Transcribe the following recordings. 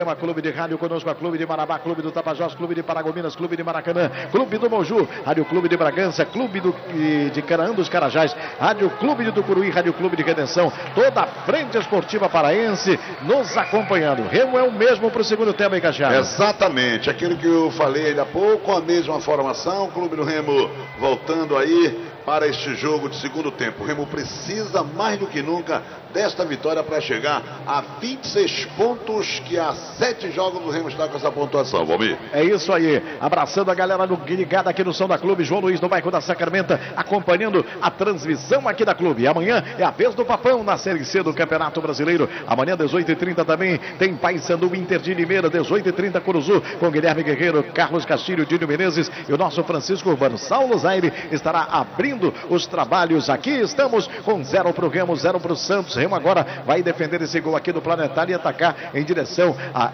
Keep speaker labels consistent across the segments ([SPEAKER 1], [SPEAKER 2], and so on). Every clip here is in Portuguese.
[SPEAKER 1] Clube de Rádio conosco, a Clube de Marabá, Clube do Tapajós, Clube de Paragominas, Clube de Maracanã, Clube do Moju, Rádio Clube de Bragança, Clube de Caraã dos Carajás, Rádio Clube de Tucuruí, Rádio Clube de Redenção, toda a frente esportiva paraense nos acompanhando. Remo é o mesmo para o segundo tempo, hein, Cachado?
[SPEAKER 2] Exatamente, aquilo que eu falei ainda há pouco, a mesma formação, o Clube do Remo voltando aí para este jogo de segundo tempo. O Remo precisa mais do que nunca desta vitória para chegar a 26 pontos, que há 7 jogos o Remo está com essa pontuação, Valmir.
[SPEAKER 1] É isso aí, abraçando a galera ligada aqui no Som da Clube, João Luiz no bairro da Sacramento, acompanhando a transmissão aqui da Clube. E amanhã é a vez do Papão na Série C do Campeonato Brasileiro. Amanhã, 18h30 também, tem Paysandu Inter de Limeira, 18h30 Curuzu, com Guilherme Guerreiro, Carlos Castilho, Dínio Menezes e o nosso Francisco Urbano. Saulo Zaire estará abrindo os trabalhos aqui. Estamos com 0 para o Remo, 0 para o Santos. Remo agora vai defender esse gol aqui do Planetário e atacar em direção a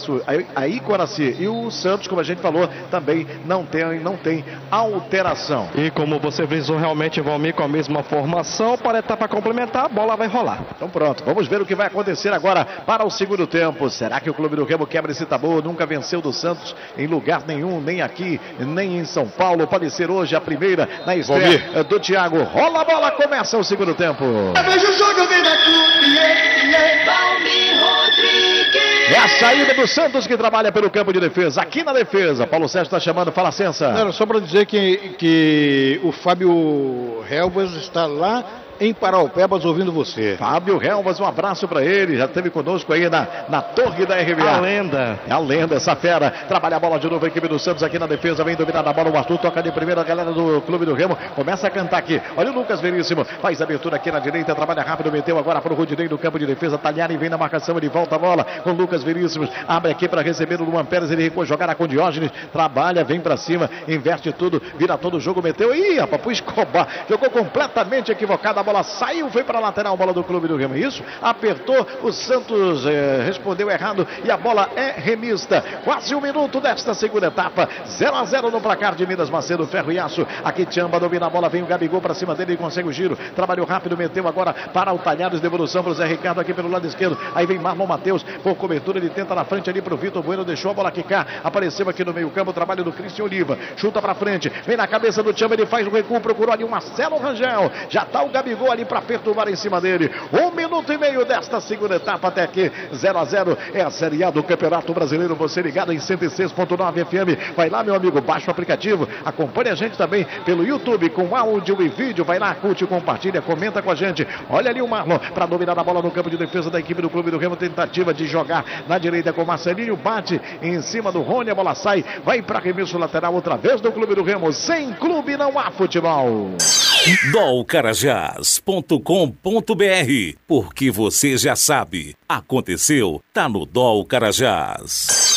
[SPEAKER 1] Icoraci. E o Santos, como a gente falou, também não tem alteração.
[SPEAKER 3] E como você visou realmente, Valmir, com a mesma formação, para etapa complementar, a bola vai rolar.
[SPEAKER 1] Então pronto, vamos ver o que vai acontecer agora para o segundo tempo. Será que o Clube do Remo quebra esse tabu? Nunca venceu do Santos em lugar nenhum, nem aqui, nem em São Paulo. Pode ser hoje a primeira na estreia do Thiago. Rola a bola, começa o segundo tempo.
[SPEAKER 4] Veja o jogo, vem da Clube, Valmir Rodrigues.
[SPEAKER 1] É a saída do Santos que trabalha pelo campo de defesa. Aqui na defesa, Paulo Sérgio está chamando, fala Sensa.
[SPEAKER 5] Era só para dizer que o Fábio Helvas está lá em Paraupebas ouvindo você.
[SPEAKER 1] Fábio Helvas, um abraço para ele, já esteve conosco aí na torre da RBA.
[SPEAKER 3] A lenda.
[SPEAKER 1] É a lenda, essa fera. Trabalha a bola de novo, a equipe do Santos aqui na defesa, vem dominar a bola, o Arthur toca de primeira, a galera do Clube do Remo começa a cantar aqui. Olha o Lucas Veríssimo, faz a abertura aqui na direita, trabalha rápido, meteu agora para o Rudinei do campo de defesa, Talhari vem na marcação, ele volta a bola com o Lucas Veríssimo, abre aqui para receber o Luan Pérez, ele recua, jogar com Diógenes, trabalha, vem para cima, inverte tudo, vira todo o jogo, meteu, rapaz, pro Escobar, jogou completamente equivocado, a bola saiu, foi para a lateral, bola do Clube do Remo. Isso, apertou, o Santos respondeu errado e a bola é remista. Quase 1 minuto desta segunda etapa, 0-0 no placar de Minas Macedo, Ferro e Aço. Aqui Tchamba domina a bola, vem o Gabigol para cima dele e consegue o giro. Trabalhou rápido, meteu agora para o Talhares, devolução para o Zé Ricardo aqui pelo lado esquerdo. Aí vem Marlon Matheus, por cobertura, ele tenta na frente ali para o Vitor Bueno, deixou a bola quicar, apareceu aqui no meio campo, o trabalho do Cristian Oliva, chuta para frente, vem na cabeça do Tchamba, ele faz o recuo, procurou ali o Marcelo Rangel, já está o Gabigol ali para perturbar em cima dele. 1 minuto e meio desta segunda etapa até aqui, 0-0, é a Série A do Campeonato Brasileiro, você ligado em 106.9 FM, vai lá meu amigo, baixa o aplicativo, acompanhe a gente também pelo YouTube com áudio e vídeo, vai lá, curte, compartilha, comenta com a gente, olha ali o Marlon, para dominar a bola no campo de defesa da equipe do Clube do Remo, tentativa de jogar na direita com o Marcelinho, bate em cima do Rony, a bola sai, vai para arremesso lateral outra vez do Clube do Remo, sem clube não há futebol.
[SPEAKER 6] Dolcarajás.com.br, porque você já sabe, aconteceu, tá no Dol Carajás.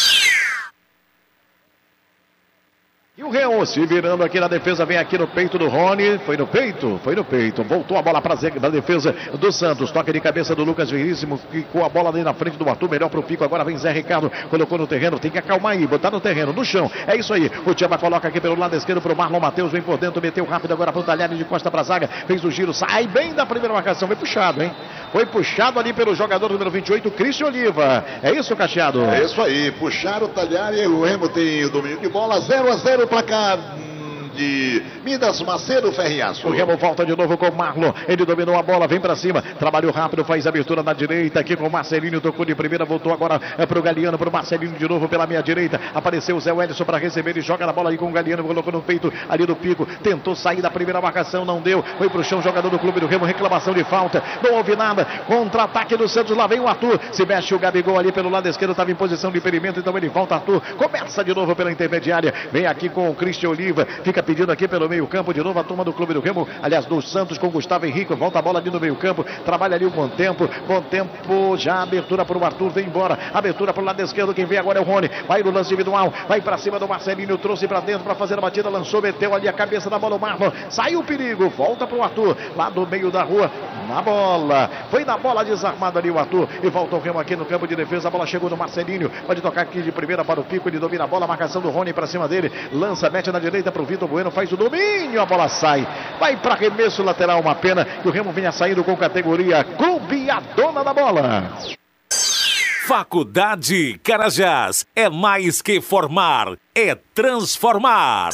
[SPEAKER 1] E o Remo se virando aqui na defesa, vem aqui no peito do Rony, foi no peito, voltou a bola para a defesa do Santos, toque de cabeça do Lucas Veríssimo, ficou a bola ali na frente do Arthur, melhor pro Pico, agora vem Zé Ricardo, colocou no terreno, tem que acalmar aí, botar no terreno, no chão, é isso aí, o Tchamba coloca aqui pelo lado esquerdo pro Marlon Matheus, vem por dentro, meteu rápido agora pro Talhari de costa pra zaga, fez o giro, sai bem da primeira marcação, foi puxado, hein? Foi puxado ali pelo jogador número 28, Cristian Oliva, é isso, Cacheado?
[SPEAKER 2] É isso aí, puxaram o Talhari e o Remo tem o domínio de bola, 0-0 placar de Minas Macedo, Ferriaço.
[SPEAKER 1] O Remo volta de novo com o Marlon, ele dominou a bola, vem pra cima, trabalhou rápido, faz abertura na direita aqui com o Marcelinho, tocou de primeira, voltou agora pro Galeano, pro Marcelinho de novo pela meia direita, apareceu o Zé Wellison para receber, ele joga na bola aí com o Galeano, colocou no peito ali do Pico, tentou sair da primeira marcação, não deu, foi pro chão, jogador do Clube do Remo, reclamação de falta, não houve nada, contra-ataque do Santos, lá vem o Arthur, se mexe o Gabigol ali pelo lado esquerdo, estava em posição de impedimento, então ele volta, Arthur, começa de novo pela intermediária, vem aqui com o Cristian Oliva, fica pedindo aqui pelo meio campo, de novo a turma do Clube do Remo, aliás do Santos com Gustavo Henrique, volta a bola ali no meio campo, trabalha ali o bom tempo, já abertura para o Arthur, vem embora, abertura para o lado esquerdo, quem vem agora é o Rony, vai no lance individual, vai para cima do Marcelinho, trouxe para dentro para fazer a batida, lançou, meteu ali a cabeça da bola, o Marlon, saiu o perigo, volta para o Arthur, lá do meio da rua, na bola, foi na bola desarmado ali o Arthur, e volta o Remo aqui no campo de defesa, a bola chegou no Marcelinho, pode tocar aqui de primeira para o Pico, ele domina a bola, a marcação do Rony para cima dele, lança, mete na direita para o Vitor Bueno, faz o domínio, a bola sai, vai para arremesso lateral, uma pena que o Remo vinha saindo com categoria Clube, a dona da bola.
[SPEAKER 6] Faculdade Carajás, é mais que formar, é transformar.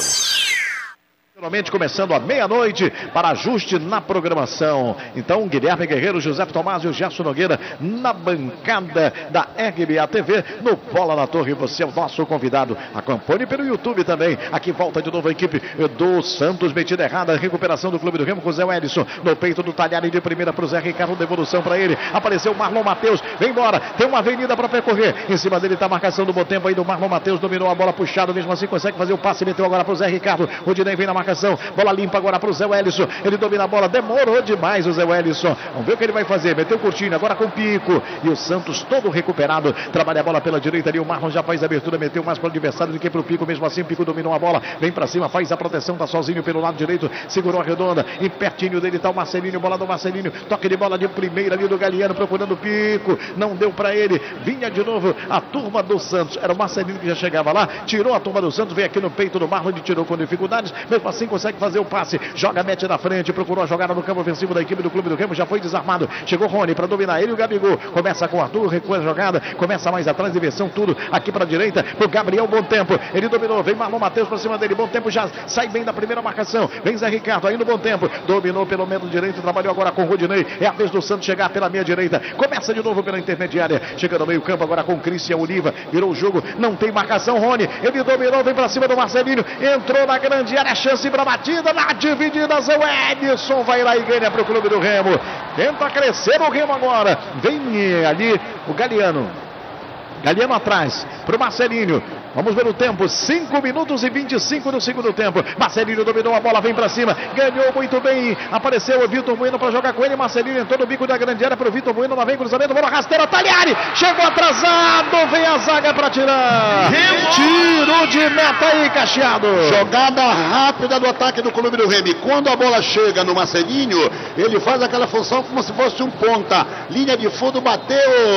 [SPEAKER 1] Finalmente começando à meia-noite para ajuste na programação. Então, Guilherme Guerreiro, José Tomásio, Gerson Nogueira na bancada da RBA TV, no Bola na Torre. Você é o nosso convidado. Acompanhe pelo YouTube também. Aqui volta de novo a equipe do Santos, metida errada. Recuperação do Clube do Remo com o Zé Wellison. No peito do Talhari de primeira para o Zé Ricardo. Devolução para ele. Apareceu o Marlon Matheus. Vem embora. Tem uma avenida para percorrer. Em cima dele está a marcação do bom tempo aí do Marlon Matheus. Dominou a bola puxada. Mesmo assim consegue fazer o passe. Meteu agora para o Zé Ricardo. O Dinei vem na marcação. Bola limpa agora para o Zé Wellison. Ele domina a bola. Demorou demais o Zé Wellison. Vamos ver o que ele vai fazer. Meteu curtinho agora com o Pico. E o Santos todo recuperado. Trabalha a bola pela direita ali. O Marlon já faz a abertura. Meteu mais para o adversário do que para o Pico. Mesmo assim o Pico dominou a bola. Vem para cima. Faz a proteção. Tá sozinho pelo lado direito. Segurou a redonda. E pertinho dele está o Marcelinho. Bola do Marcelinho. Toque de bola de primeira ali do Galeano. Procurando o Pico. Não deu para ele. Vinha de novo a turma do Santos. Era o Marcelinho que já chegava lá. Tirou a turma do Santos. Veio aqui no peito do Marlon. Ele tirou com dificuldades. Mesmo assim consegue fazer o passe, joga, mete na frente, procurou a jogada no campo ofensivo da equipe do Clube do Remo, já foi desarmado, chegou Rony para dominar ele e o Gabigol, começa com o Arthur, recua a jogada, começa mais atrás, inversão, tudo aqui para a direita, pro Gabriel, bom tempo, ele dominou, vem Marlon Matheus para cima dele, bom tempo, já sai bem da primeira marcação, vem Zé Ricardo, aí no bom tempo, dominou pelo meio direito, trabalhou agora com o Rodinei, é a vez do Santos chegar pela meia direita, começa de novo pela intermediária, chega no meio campo agora com o Cristian Oliva, virou o jogo, não tem marcação, Rony, ele dominou, vem para cima do Marcelinho, entrou na grande área, chance para batida, na dividida, Zé Edson vai lá e ganha para o Clube do Remo. Tenta crescer o Remo agora. Vem ali o Galeano. Galeano atrás para o Marcelinho. Vamos ver o tempo, 5 minutos e 25 do segundo tempo. Marcelinho dominou a bola, vem pra cima, ganhou muito bem. Apareceu o Vitor Bueno pra jogar com ele. Marcelinho entrou no bico da grande área pro Vitor Bueno. Lá vem cruzamento, bola rasteira, Talhari. Chegou atrasado, vem a zaga pra tirar. Tiro de meta aí, Cacheado.
[SPEAKER 2] Jogada rápida do ataque do Clube do Remo. Quando a bola chega no Marcelinho, ele faz aquela função como se fosse um ponta. Linha de fundo, bateu.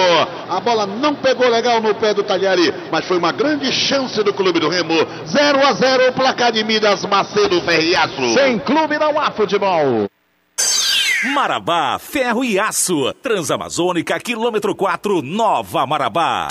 [SPEAKER 2] A bola não pegou legal no pé do Talhari, mas foi uma grande chance do Clube do Remo. 0-0 o placar de Minas, Macedo, Ferriaço.
[SPEAKER 1] Sem clube não há futebol.
[SPEAKER 6] Marabá, ferro e aço. Transamazônica, quilômetro 4, Nova Marabá.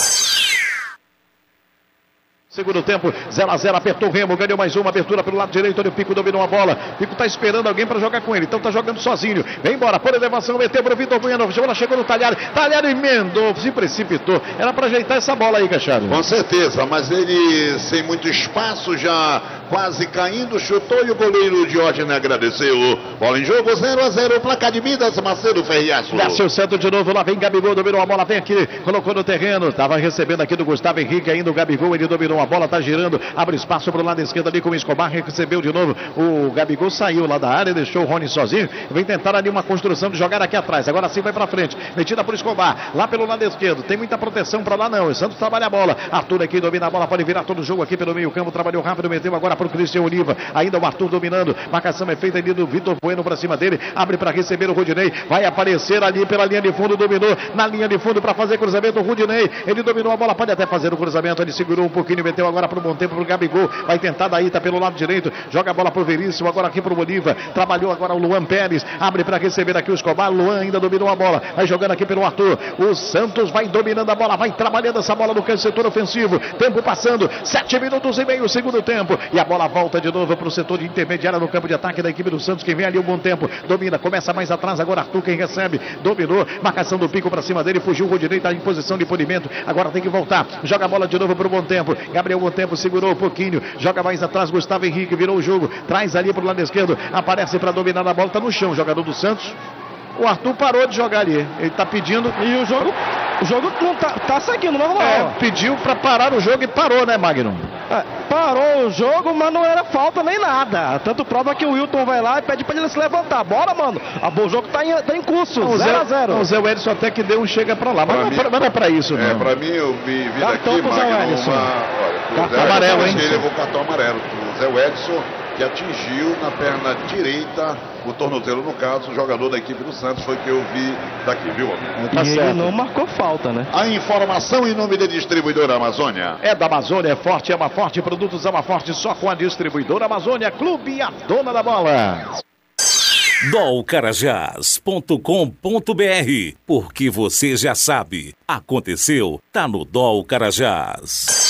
[SPEAKER 1] Segundo tempo, 0-0, apertou o Remo, ganhou mais uma abertura pelo lado direito, onde o Pico dominou a bola. Pico tá esperando alguém para jogar com ele, então tá jogando sozinho. Vem embora, por elevação, meteu pro Vitor Bueno, chegou no Talhari, Talhari emendou, se precipitou. Era para ajeitar essa bola aí, Cachado.
[SPEAKER 2] Com certeza, mas ele sem muito espaço, já quase caindo, chutou e o goleiro Diógenes agradeceu. Bola em jogo, 0-0, placar de Minas, Macedo, Ferriaço.
[SPEAKER 1] Desce o centro de novo, lá vem Gabigol, dominou a bola, vem aqui, colocou no terreno, tava recebendo aqui do Gustavo Henrique, ainda o Gabigol, ele dominou a bola, tá girando, abre espaço pro lado esquerdo ali com o Escobar, recebeu de novo, o Gabigol saiu lá da área, deixou o Rony sozinho, vem tentar ali uma construção de jogar aqui atrás, agora sim vai pra frente, metida por Escobar, lá pelo lado esquerdo, tem muita proteção pra lá não, o Santos trabalha a bola, Arthur aqui domina a bola, pode virar todo o jogo aqui pelo meio campo, trabalhou rápido, meteu agora pro Cristian Oliva, ainda o Arthur dominando, marcação é feita ali do Vitor Bueno pra cima dele, abre pra receber o Rodinei, vai aparecer ali pela linha de fundo, dominou na linha de fundo pra fazer cruzamento, o Rodinei, ele dominou a bola, pode até fazer o cruzamento, ele segurou um pouquinho, meteu agora pro bom tempo pro Gabigol, vai tentar daí, tá pelo lado direito, joga a bola pro Veríssimo, agora aqui pro Bolívar, trabalhou agora o Luan Pérez, abre para receber aqui o Escobar, Luan ainda dominou a bola, vai jogando aqui pelo Arthur, o Santos vai dominando a bola, vai trabalhando essa bola no setor ofensivo, tempo passando, 7 minutos e meio, segundo tempo, e a bola volta de novo pro setor de intermediária no campo de ataque da equipe do Santos, quem vem ali o bom tempo, domina, começa mais atrás, agora Arthur quem recebe, dominou, marcação do Pico para cima dele, fugiu o Rodinei, tá em posição de polimento, agora tem que voltar, joga a bola de novo pro bom tempo, Gabriel bom tempo, segurou um pouquinho, joga mais atrás, Gustavo Henrique virou o jogo, traz ali pro lado esquerdo, aparece para dominar a bola, tá no chão, jogador do Santos. O Arthur parou de jogar ali, ele tá pedindo.
[SPEAKER 3] E o jogo não tá seguindo, normal.
[SPEAKER 1] Pediu para parar o jogo e parou, né, Magno?
[SPEAKER 3] Parou o jogo, mas não era falta nem nada. Tanto prova que o Wilton vai lá e pede pra ele se levantar. Bora, mano. O jogo tá em curso, 0-0.
[SPEAKER 1] O Zé Wellison até que deu um chega pra lá, mas não é pra isso, não.
[SPEAKER 2] Pra mim, eu vi
[SPEAKER 3] cartão
[SPEAKER 2] daqui,
[SPEAKER 3] Magno,
[SPEAKER 2] cartão
[SPEAKER 1] amarelo, hein?
[SPEAKER 2] Ele levou cartão amarelo. O Zé Wellison, que atingiu na perna direita, o tornozelo, no caso, o jogador da equipe do Santos, foi que eu vi daqui, viu?
[SPEAKER 3] Tá certo. Ele não marcou falta, né?
[SPEAKER 2] A informação em nome da distribuidora Amazônia.
[SPEAKER 1] É da Amazônia, é forte, ama forte, produtos ama forte, só com a distribuidora Amazônia, Clube, a dona da bola.
[SPEAKER 6] dolcarajás.com.br, porque você já sabe, aconteceu, tá no Dol Carajás.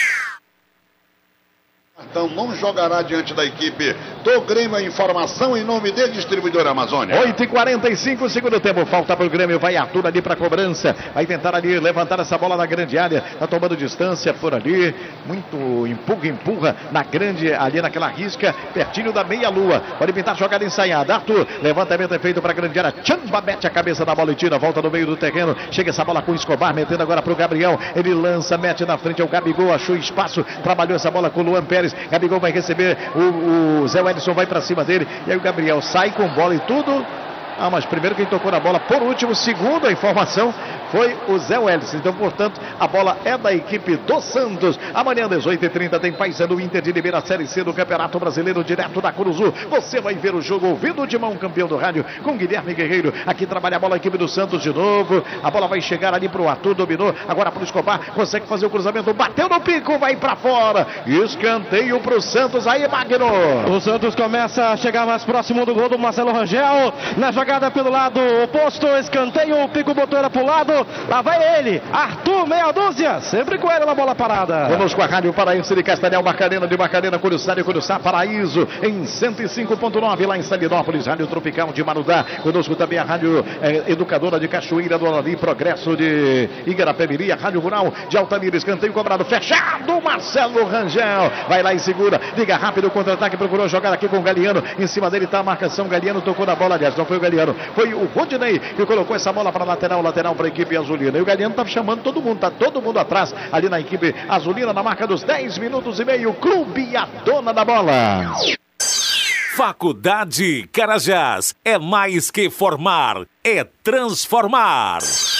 [SPEAKER 2] Então não jogará diante da equipe do Grêmio. A informação em nome de Distribuidora Amazônia.
[SPEAKER 1] 8h45, segundo tempo, falta para o Grêmio, vai Arthur ali para a cobrança, vai tentar ali levantar essa bola na grande área, tá tomando distância por ali, muito empurra na grande, ali naquela risca, pertinho da meia-lua, pode pintar jogada ensaiada. Arthur, levantamento é feito para a grande área, Chamba mete a cabeça da bola e tira, volta no meio do terreno, chega essa bola com o Escobar, metendo agora para o Gabriel, ele lança, mete na frente, é o Gabigol, achou espaço, trabalhou essa bola com o Luan Pérez, Gabigol vai receber, o Zé Wellison vai para cima dele, e aí o Gabriel sai com bola e tudo. Mas primeiro quem tocou na bola, por último, segundo a informação, foi o Zé Wellison. Então, portanto, a bola é da equipe do Santos. Amanhã, 18h30, tem Paysandu Inter de Limeira, Série C do Campeonato Brasileiro, direto da Curuzu. Você vai ver o jogo ouvindo de mão, campeão do rádio, com Guilherme Guerreiro. Aqui trabalha a bola, a equipe do Santos de novo. A bola vai chegar ali pro Arthur, dominou. Agora pro Escobar, consegue fazer o cruzamento, bateu no pico, vai pra fora. Escanteio pro Santos, aí, Magno.
[SPEAKER 3] O Santos começa a chegar mais próximo do gol do Marcelo Rangel. Na jogada pelo lado oposto, escanteio, o Pico botou ela pro lado, lá vai ele, Arthur, meia dúzia, sempre com ele na bola parada.
[SPEAKER 1] Vamos com a Rádio Paraense de Castanhal, Macarena de Macarena, Curuçá de Curuçá, Paraíso, em 105.9, lá em Salinópolis, Rádio Tropical de Marudá, conosco também a Rádio Educadora de Cachoeira do Alari, Progresso de Igarapé-Miri, a Rádio Rural de Altamira, escanteio cobrado, fechado, Marcelo Rangel, vai lá e segura, liga rápido, contra-ataque, procurou jogar aqui com o Galiano, em cima dele tá a marcação, Galiano tocou na bola, aliás, não foi o Galiano, foi o Rodinei que colocou essa bola para lateral para a equipe azulina. E o Galiano tá chamando todo mundo, tá todo mundo atrás ali na equipe azulina, na marca dos 10 minutos e meio. Clube, a dona da bola.
[SPEAKER 6] Faculdade Carajás, é mais que formar, é transformar.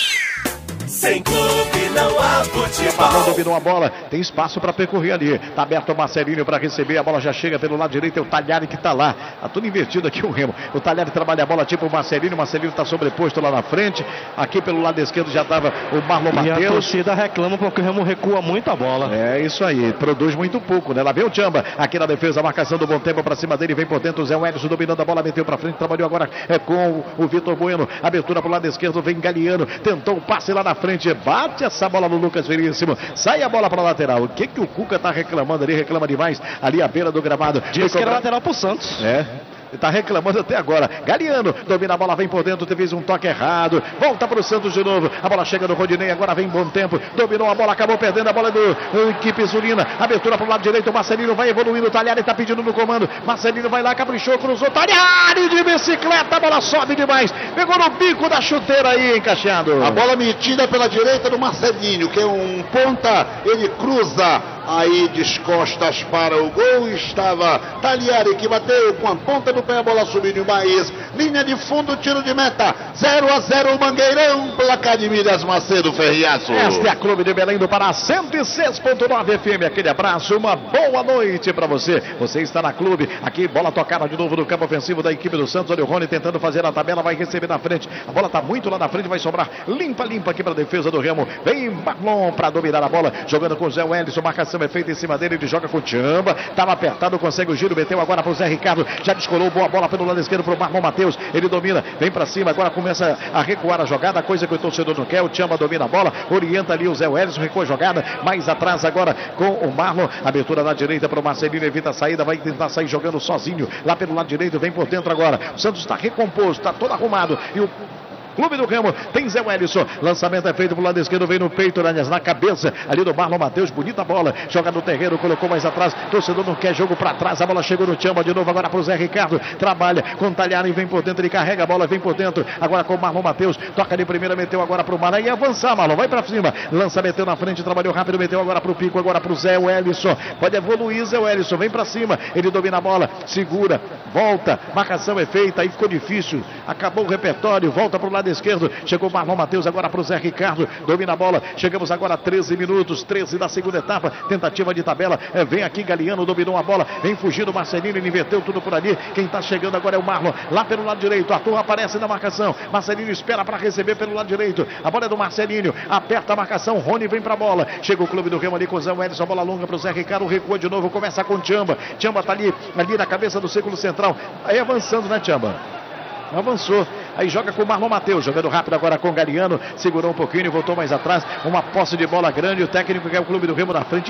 [SPEAKER 4] Sem clube não há futebol.
[SPEAKER 1] Dominou a bola, tem espaço para percorrer ali. Tá aberto o Marcelinho para receber. A bola já chega pelo lado direito. É o Talhari que tá lá. Tá tudo invertido aqui o Remo. O Talhari trabalha a bola tipo o Marcelinho. O Marcelinho tá sobreposto lá na frente. Aqui pelo lado esquerdo já tava o Marlon Matheus.
[SPEAKER 3] E a torcida reclama porque o Remo recua muito a bola.
[SPEAKER 1] É isso aí. Produz muito pouco, né? Lá vem o Chamba. Aqui na defesa, a marcação do Bom Tempo para cima dele. Vem por dentro o Zé Wellison dominando a bola. Meteu para frente. Trabalhou agora com o Vitor Bueno. Abertura pro lado esquerdo. Vem Galiano. Tentou o passe lá na frente. Bate essa bola no Lucas Veríssimo. Sai a bola para a lateral. O que o Cuca tá reclamando ali? Reclama demais ali à beira do gramado.
[SPEAKER 3] Diz que era lateral pro Santos.
[SPEAKER 1] É. Está reclamando até agora. Galiano domina a bola, vem por dentro, fez um toque errado. Volta para o Santos de novo. A bola chega do Rodinei, agora vem Bom Tempo. Dominou a bola, acabou perdendo a bola do equipe Zulina. Abertura para o lado direito. O Marcelinho vai evoluindo. O Talhari está pedindo no comando. Marcelinho vai lá, caprichou, cruzou. Talhari de bicicleta. A bola sobe demais. Pegou no bico da chuteira aí, encaixado.
[SPEAKER 2] A bola metida pela direita do Marcelinho, que é um ponta. Ele cruza aí descostas para o gol. Estava Talhari que bateu com a ponta do pé, a bola subindo mais. Linha de fundo, tiro de meta. 0-0 o Mangueirão, placar de Miras Macedo Ferriaço.
[SPEAKER 1] Esta é a Clube de Belém do Pará, 106.9 FM. Aquele abraço, uma boa noite para você. Você está na Clube. Aqui, bola tocada de novo no campo ofensivo da equipe do Santos. Olha o Rony tentando fazer a tabela, vai receber na frente. A bola está muito lá na frente, vai sobrar limpa aqui para a defesa do Remo. Vem Marlon para dominar a bola, jogando com o Zé Wellison. Marcação é feita em cima dele, ele joga com o Chamba. Estava apertado, consegue o giro, meteu agora para o Zé Ricardo. Já descolou, boa bola pelo lado esquerdo para o Marlon Matheus. Ele domina, vem para cima, agora começa a recuar a jogada, coisa que o torcedor não quer. O Chamba domina a bola, orienta ali o Zé Wellison, recua a jogada, mais atrás agora com o Marlon. Abertura na direita para o Marcelino, evita a saída, vai tentar sair jogando sozinho lá pelo lado direito, vem por dentro agora. O Santos está recomposto, está todo arrumado e o Clube do Remo tem Zé Wellison. Lançamento é feito pro lado esquerdo, vem no peito, na cabeça ali do Marlon Matheus. Bonita bola, joga no terreno, colocou mais atrás. Torcedor não quer jogo para trás. A bola chegou no Chamba de novo, agora pro Zé Ricardo. Trabalha com o Talhari, vem por dentro, ele carrega a bola, vem por dentro. Agora com o Marlon Matheus, toca de primeira, meteu agora pro Marlon. E avançar, Marlon, vai para cima. Lança, meteu na frente, trabalhou rápido, meteu agora pro Pico, agora pro Zé Wellison. Pode evoluir, Zé Wellison, vem para cima. Ele domina a bola, segura, volta. Marcação é feita, aí ficou difícil. Acabou o repertório, volta pro lado esquerdo. Chegou o Marlon Matheus agora para o Zé Ricardo, domina a bola, chegamos agora a 13 minutos, 13 da segunda etapa, tentativa de tabela, vem aqui Galiano, dominou a bola, vem fugindo o Marcelinho, ele inverteu tudo por ali, quem está chegando agora é o Marlon, lá pelo lado direito, Arthur aparece na marcação, Marcelinho espera para receber pelo lado direito, a bola é do Marcelinho, aperta a marcação, Rony vem para a bola, chega o Clube do Remo ali com o Zé Wellison, bola longa para o Zé Ricardo, recua de novo, começa com o Chamba está ali na cabeça do círculo central, aí avançando, né, Chamba? avançou. Aí joga com o Marlon Matheus, jogando rápido agora com o Galeano, segurou um pouquinho e voltou mais atrás. Uma posse de bola grande, o técnico que é o Clube do Remo na frente.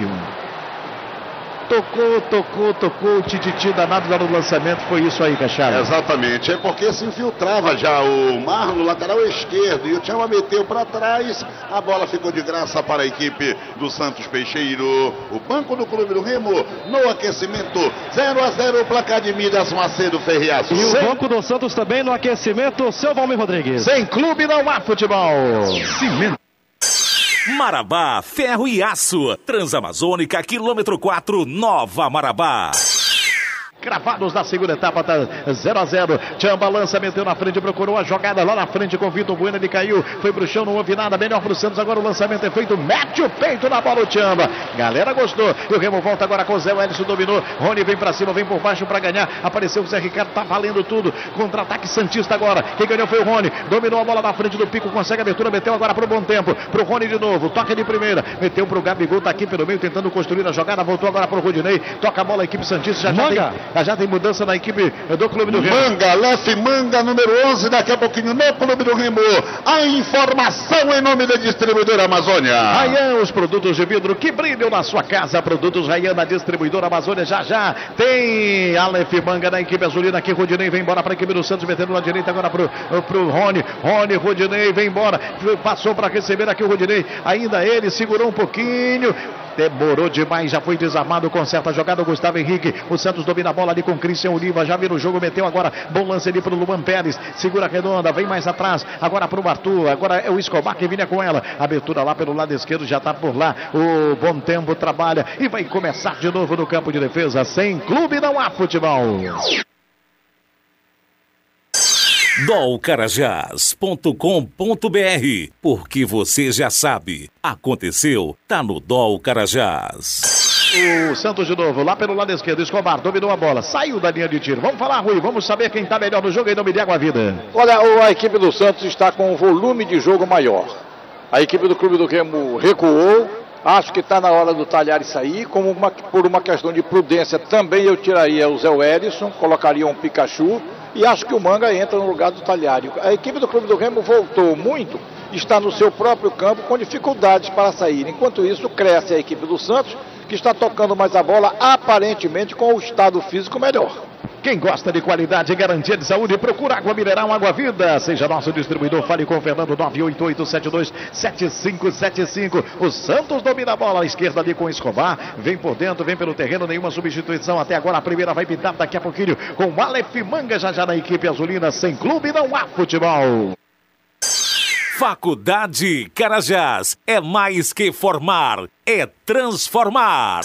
[SPEAKER 1] Tocou, o tititi danado lá no lançamento, foi isso aí, Cachara.
[SPEAKER 2] Exatamente, é porque se infiltrava já o Marlon, lateral esquerdo, e o Tchamba meteu para trás, a bola ficou de graça para a equipe do Santos Peixeiro. O banco do Clube do Remo no aquecimento, 0-0, o placar de Midas Macedo Ferriaço.
[SPEAKER 3] E o banco do Santos também no aquecimento, seu Valmir Rodrigues.
[SPEAKER 1] Sem clube não há futebol. Cimento.
[SPEAKER 6] Marabá, ferro e aço. Transamazônica, quilômetro 4, Nova Marabá.
[SPEAKER 1] Cravados na segunda etapa, tá 0-0. Tchamba lança, meteu na frente, procurou a jogada lá na frente com o Vitor Bueno, ele caiu, foi pro chão, não houve nada, melhor pro Santos, agora o lançamento é feito, mete o peito na bola o Tchamba. Galera gostou, e o Remo volta agora com o Zé Wellison, dominou, Rony vem pra cima, vem por baixo pra ganhar, apareceu o Zé Ricardo, tá valendo tudo, contra-ataque santista agora, quem ganhou foi o Rony, dominou a bola na frente do Pico, consegue a abertura, meteu agora pro Bom Tempo, pro Rony de novo, toca de primeira, meteu pro Gabigol, tá aqui pelo meio, tentando construir a jogada, voltou agora pro Rodinei, toca a bola, a equipe santista, já tem mudança na equipe do Clube do Remo.
[SPEAKER 2] Manga, lance Manga, número 11, daqui a pouquinho no Clube do Remo. A informação em nome da distribuidora Amazônia.
[SPEAKER 1] Rayan, os produtos de vidro que brilham na sua casa. Produtos Rayan na distribuidora Amazônia. Já tem Aleph Manga na equipe azulina aqui. Rodinei vem embora para a equipe do Santos, metendo na direita agora pro Rony. Rodinei vem embora. Passou para receber aqui o Rodinei. Ainda ele segurou um pouquinho. Demorou demais, já foi desarmado, conserta a jogada o Gustavo Henrique, o Santos domina a bola ali com o Christian Oliva, já vira o jogo, meteu agora, bom lance ali pro Luan Pérez, segura a redonda, vem mais atrás, agora pro Arthur, agora é o Escobar que vinha com ela, abertura lá pelo lado esquerdo, já tá por lá, o Bom Tempo trabalha e vai começar de novo no campo de defesa, sem clube não há futebol.
[SPEAKER 6] dolcarajás.com.br, porque você já sabe, aconteceu, tá no Dol Carajás.
[SPEAKER 1] O Santos de novo, lá pelo lado esquerdo, Escobar dominou a bola, saiu da linha de tiro. Vamos falar, Rui, vamos saber quem tá melhor no jogo aí, não me dê água a vida.
[SPEAKER 5] Olha, a equipe do Santos está com um volume de jogo maior. A equipe do Clube do Remo recuou, acho que está na hora do Talhares sair, por uma questão de prudência também eu tiraria o Zé Wellison, colocaria um Pikachu, e acho que o Manga entra no lugar do Talhari. A equipe do Clube do Remo voltou muito, está no seu próprio campo com dificuldades para sair. Enquanto isso, cresce a equipe do Santos, que está tocando mais a bola, aparentemente com o estado físico melhor.
[SPEAKER 1] Quem gosta de qualidade e garantia de saúde, procura Água Mineral, Água Vida. Seja nosso distribuidor, fale com o Fernando 988727575. O Santos domina a bola à esquerda ali com o Escobar. Vem por dentro, vem pelo terreno, nenhuma substituição até agora. A primeira vai pintar daqui a pouquinho com o Aleph Manga já na equipe azulina. Sem clube não há futebol.
[SPEAKER 6] Faculdade Carajás é mais que formar, é transformar.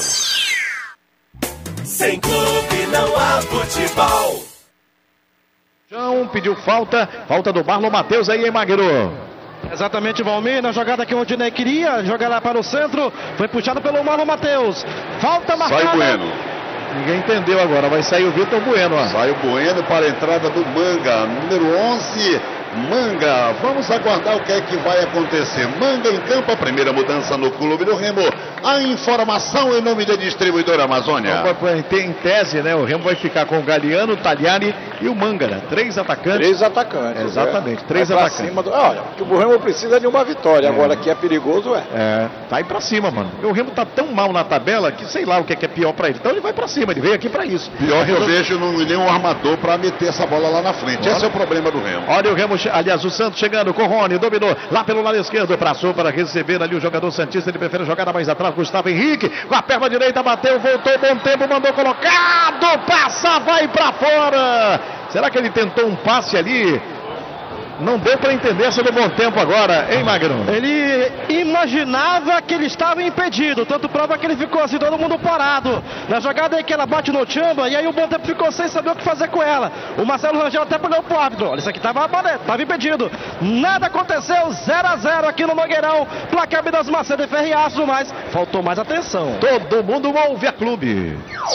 [SPEAKER 4] Sem clube não há futebol.
[SPEAKER 1] João pediu falta do Marlon Matheus aí, hein, Magro?
[SPEAKER 3] Exatamente, Valmir, na jogada que o Rodinei queria, jogar lá para o centro, foi puxado pelo Marlon Matheus. Falta marcada.
[SPEAKER 2] Sai Bueno.
[SPEAKER 1] Ninguém entendeu agora, vai sair o Vitor Bueno. Ó.
[SPEAKER 2] Sai o Bueno para a entrada do Manga, número 11, Manga. Vamos aguardar o que é que vai acontecer. Manga em campo, a primeira mudança no Clube do Remo. A informação em nome da distribuidora Amazônia.
[SPEAKER 1] Em tese, né? O Remo vai ficar com o Galeano, o Talhari e o Manga, né? Três atacantes. Exatamente, três atacantes.
[SPEAKER 5] Olha, o Remo precisa de uma vitória. Agora que é perigoso,
[SPEAKER 1] tá aí pra cima, mano. O Remo tá tão mal na tabela que sei lá o que é pior pra ele. Então ele vai pra cima, ele veio aqui pra isso.
[SPEAKER 2] Pior que eu vejo nenhum armador pra meter essa bola lá na frente. Esse é o problema do Remo.
[SPEAKER 1] Olha o Remo, aliás, o Santos chegando com o Rony, dominou lá pelo lado esquerdo, passou para receber ali o jogador santista, ele prefere jogar mais atrás, Gustavo Henrique, com a perna direita, bateu, voltou, bom tempo, mandou colocado, passa, vai pra fora. Será que ele tentou um passe ali? Não deu para entender essa do Bom Tempo agora, hein, Magno?
[SPEAKER 3] Ele imaginava que ele estava impedido, tanto prova que ele ficou assim, todo mundo parado. Na jogada aí que ela bate no Tchamba, e aí o Bom Tempo ficou sem saber o que fazer com ela. O Marcelo Rangel até olhou pro árbitro, olha, isso aqui estava impedido. Nada aconteceu, 0-0 aqui no Mangueirão, placar Midas Macedo e Ferriaço, mas faltou mais atenção.
[SPEAKER 1] Todo mundo ouve a clube.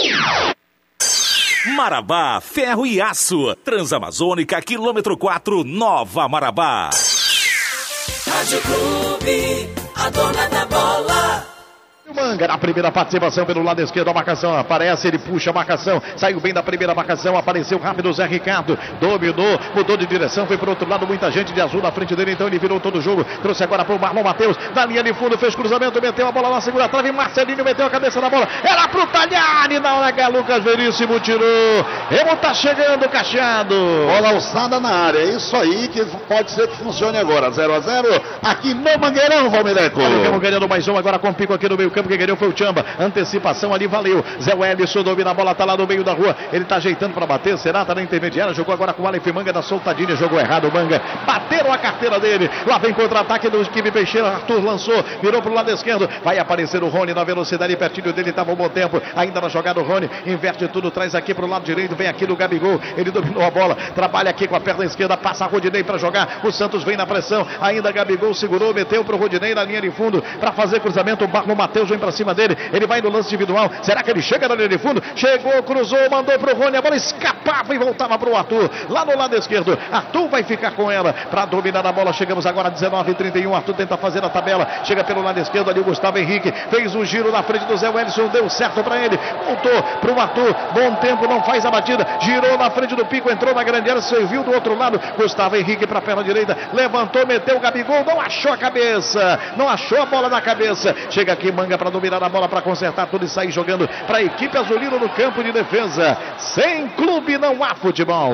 [SPEAKER 6] Marabá, ferro e aço. Transamazônica, quilômetro 4, Nova Marabá.
[SPEAKER 4] Rádio Clube, a dona da bola.
[SPEAKER 1] Manga na primeira participação pelo lado esquerdo, a marcação aparece, ele puxa a marcação, saiu bem da primeira marcação, apareceu rápido o Zé Ricardo, dominou, mudou de direção, foi para o outro lado, muita gente de azul na frente dele, então ele virou todo o jogo, trouxe agora para o Marlon Matheus, na linha de fundo, fez cruzamento, meteu a bola na segunda trave, Marcelinho meteu a cabeça na bola, era pro Talhari, na hora que Lucas Veríssimo tirou, Remo tá chegando, Cacheado.
[SPEAKER 2] Bola alçada na área, é isso aí que pode ser que funcione agora, 0-0, aqui no Mangueirão, Valmireco.
[SPEAKER 1] Estamos ganhando mais um, agora com pico aqui no meio campo, quem ganhou foi o Chamba, antecipação ali, valeu, Zé Wellison domina a bola, tá lá no meio da rua, ele tá ajeitando para bater, será? Tá na intermediária, jogou agora com o Aleph Manga da soltadinha, jogou errado o Manga, bateram a carteira dele, lá vem contra-ataque do Kimi Peixeira, Arthur lançou, virou pro lado esquerdo, vai aparecer o Rony na velocidade, pertinho dele, tava um bom tempo, ainda na jogada o Rony, inverte tudo, traz aqui pro lado direito, vem aqui no Gabigol, ele dominou a bola, trabalha aqui com a perna esquerda, passa a Rodinei para jogar, o Santos vem na pressão, ainda Gabigol segurou, meteu pro Rodinei na linha de fundo, para fazer cruzamento, o Marlon Matheus vem para cima dele, ele vai no lance individual, será que ele chega na linha de fundo? Chegou, cruzou, mandou pro Rony, a bola escapava e voltava pro Arthur, lá no lado esquerdo, Arthur vai ficar com ela, para dominar a bola, chegamos agora a 19h31, Arthur tenta fazer a tabela, chega pelo lado esquerdo ali o Gustavo Henrique, fez um giro na frente do Zé Wellison, deu certo para ele, voltou pro Arthur, bom tempo, não faz a batida, girou na frente do pico, entrou na grande área, serviu do outro lado, Gustavo Henrique para a perna direita, levantou, meteu o Gabigol, não achou a cabeça, não achou a bola na cabeça, chega aqui Manga para dominar a bola, para consertar tudo e sair jogando para a equipe azulina no campo de defesa, sem clube não há futebol.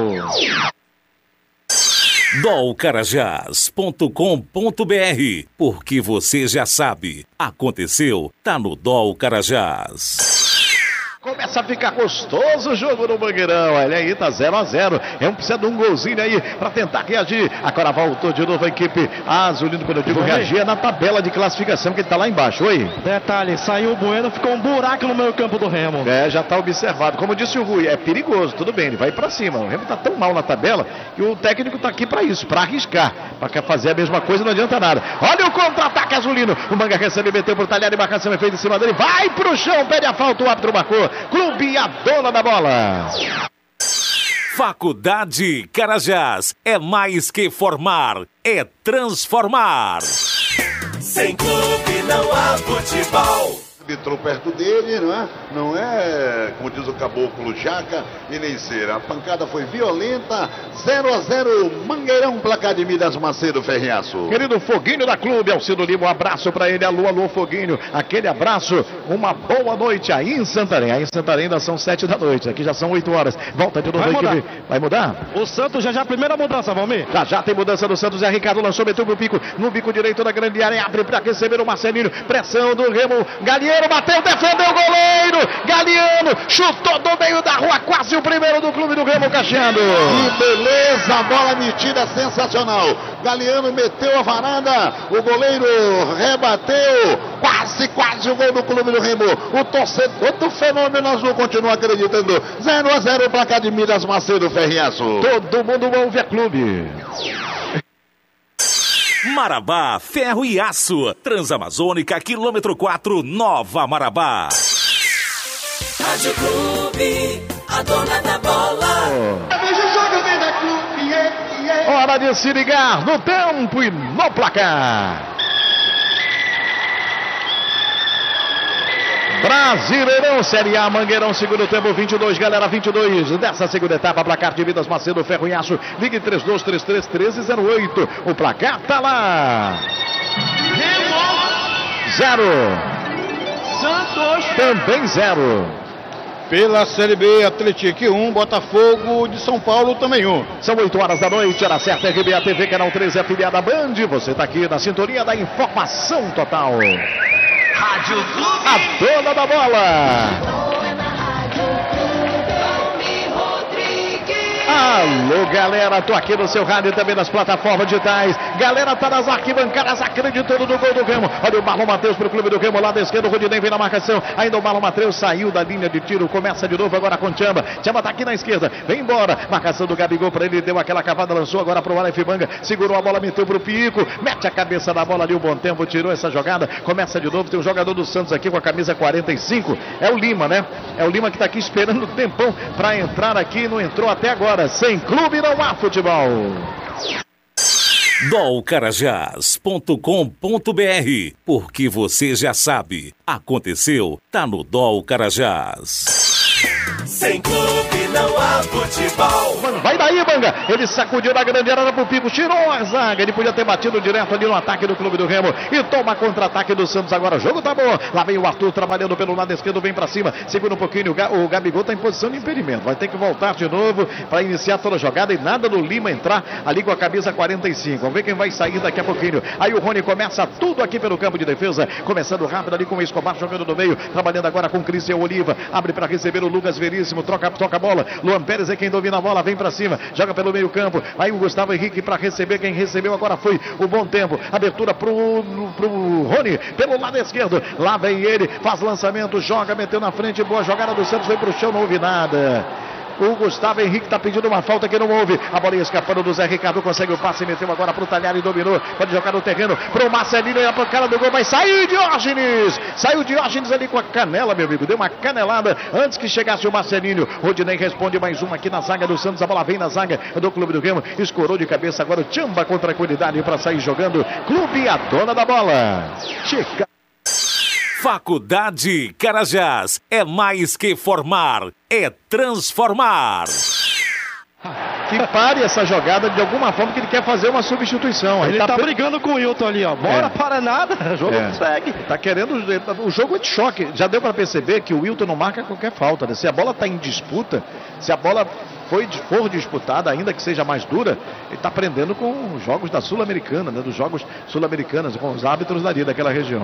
[SPEAKER 6] dolcarajás.com.br, porque você já sabe, aconteceu, tá no Dol Carajás.
[SPEAKER 1] Começa a ficar gostoso o jogo no Mangueirão. Olha aí, tá 0-0. Precisa de um golzinho aí pra tentar reagir. Agora voltou de novo a equipe azulino, quando eu digo reagir, é na tabela de classificação que ele tá lá embaixo. Oi?
[SPEAKER 3] Detalhe, saiu o Bueno, ficou um buraco no meio campo do Remo.
[SPEAKER 1] Já tá observado. Como disse o Rui, é perigoso, tudo bem, ele vai pra cima. O Remo tá tão mal na tabela que o técnico tá aqui pra isso, pra arriscar. Pra fazer a mesma coisa não adianta nada. Olha o contra-ataque azulino. O Manga recebe, meteu pro Talhari, marcação é feita em cima dele. Vai pro chão, pede a falta, o árbitro marcou. Clube a dona da bola.
[SPEAKER 6] Faculdade Carajás é mais que formar, é transformar.
[SPEAKER 4] Sem clube não há futebol.
[SPEAKER 2] Entrou perto dele, não é? Não é, como diz o caboclo, jaca e nem cera. A pancada foi violenta, 0-0, Mangueirão, placar de Midas Macedo, Ferriaço.
[SPEAKER 1] Querido Foguinho da Clube, Alcido Lima, um abraço pra ele, alô, Foguinho, aquele abraço, uma boa noite aí em Santarém. Aí em Santarém ainda são 7 da noite, aqui já são 8 horas. Volta de novo a equipe. Vai mudar?
[SPEAKER 3] O Santos já primeira mudança, Valmir.
[SPEAKER 1] Já tem mudança do Santos, Zé Ricardo lançou, meteu pro pico, no bico direito da grande área, abre pra receber o Marcelinho, pressão do Remo, Galheiro bateu, defendeu o goleiro, Galeano chutou do meio da rua, quase o primeiro do clube do Remo, Cacheando.
[SPEAKER 2] Que beleza, bola metida, sensacional. Galeano meteu a varanda, o goleiro rebateu, quase o gol do clube do Remo. O torcedor do Fenômeno Azul continua acreditando. 0-0, placar de Midas Macedo, Ferriaço.
[SPEAKER 1] Todo mundo ouve a clube.
[SPEAKER 6] Marabá, ferro e aço. Transamazônica, quilômetro 4, Nova Marabá.
[SPEAKER 4] Rádio Clube, a dona da bola.
[SPEAKER 1] Veja o jogo, vem da Clube, Hora de se ligar no tempo e no placar. Brasileirão, Série A, Mangueirão, segundo tempo, 22, galera, 22. Dessa segunda etapa, placar de Midas Macedo, ferro e aço. Ligue 3233-1308. O placar tá lá. 0.
[SPEAKER 3] Santos.
[SPEAKER 1] Também 0.
[SPEAKER 5] Pela Série B, Atlético 1, Botafogo de São Paulo também 1.
[SPEAKER 1] São 8 horas da noite, hora certa, RBA TV, canal 13, afiliada da Band. Você tá aqui na sintonia da informação total.
[SPEAKER 4] Rádio Clube,
[SPEAKER 1] a dona da bola. Alô, galera, tô aqui no seu rádio e também nas plataformas digitais. Galera, tá nas arquibancadas acreditando no gol do Remo. Olha o Marlon Matheus pro clube do Remo, lado esquerdo, o Rodinei vem na marcação. Ainda o Marlon Matheus saiu da linha de tiro, começa de novo agora com Chamba. Chamba tá aqui na esquerda, vem embora. Marcação do Gabigol pra ele, deu aquela cavada, lançou agora pro Aleph Manga. Segurou a bola, meteu pro Pico, mete a cabeça na bola ali, o Bom Tempo tirou essa jogada. Começa de novo, tem um jogador do Santos aqui com a camisa 45. É o Lima, né? É o Lima que tá aqui esperando um tempão pra entrar aqui, não entrou até agora. Sem clube não há futebol.
[SPEAKER 6] dolcarajás.com.br, porque você já sabe, aconteceu, tá no Dol Carajás.
[SPEAKER 4] Sem clube não há futebol.
[SPEAKER 1] Vai daí, Manga. Ele sacudiu na grande área pro Pico, tirou a zaga. Ele podia ter batido direto ali no ataque do Clube do Remo. E toma contra-ataque do Santos agora. O jogo tá bom. Lá vem o Arthur trabalhando pelo lado esquerdo, vem pra cima. Segura um pouquinho. O Gabigol tá em posição de impedimento. Vai ter que voltar de novo para iniciar toda a jogada. E nada do Lima entrar ali com a camisa 45. Vamos ver quem vai sair daqui a pouquinho. Aí o Rony começa tudo aqui pelo campo de defesa. Começando rápido ali com o Escobar jogando no meio. Trabalhando agora com o Cristian Oliva. Abre para receber o Lucas Veríssimo. Toca a bola. Luan Pérez é quem domina a bola. Vem pra cima. Joga pelo meio campo. Aí o Gustavo Henrique para receber. Quem recebeu agora foi o Bom Tempo. Abertura pro Rony pelo lado esquerdo. Lá vem ele. Faz lançamento. Joga. Meteu na frente. Boa jogada do Santos. Foi pro chão. Não houve nada. O Gustavo Henrique está pedindo uma falta que não houve. A bola escapando do Zé Ricardo. Consegue o passe. Meteu agora pro Talhar e dominou. Pode jogar no terreno. Pro Marcelinho. E a cara do gol. Vai sair Diógenes. Saiu Diógenes ali com a canela, meu amigo. Deu uma canelada antes que chegasse o Marcelinho. Rodinei responde mais uma aqui na zaga do Santos. A bola vem na zaga do Clube do Remo. Escorou de cabeça agora o Tchamba com tranquilidade para sair jogando. Clube a dona da bola. Chica.
[SPEAKER 6] Faculdade Carajás é mais que formar, é transformar.
[SPEAKER 1] Que pare essa jogada de alguma forma, que ele quer fazer uma substituição.
[SPEAKER 3] Ele tá brigando com o Wilton ali, ó. Bora, para nada. O jogo segue.
[SPEAKER 1] Tá querendo. O jogo é de choque. Já deu para perceber que o Wilton não marca qualquer falta, né? Se a bola tá em disputa, se a bola for disputada, ainda que seja mais dura, ele está aprendendo com os jogos da Sul-Americana, né? Dos jogos sul-americanos, com os árbitros dali daquela região.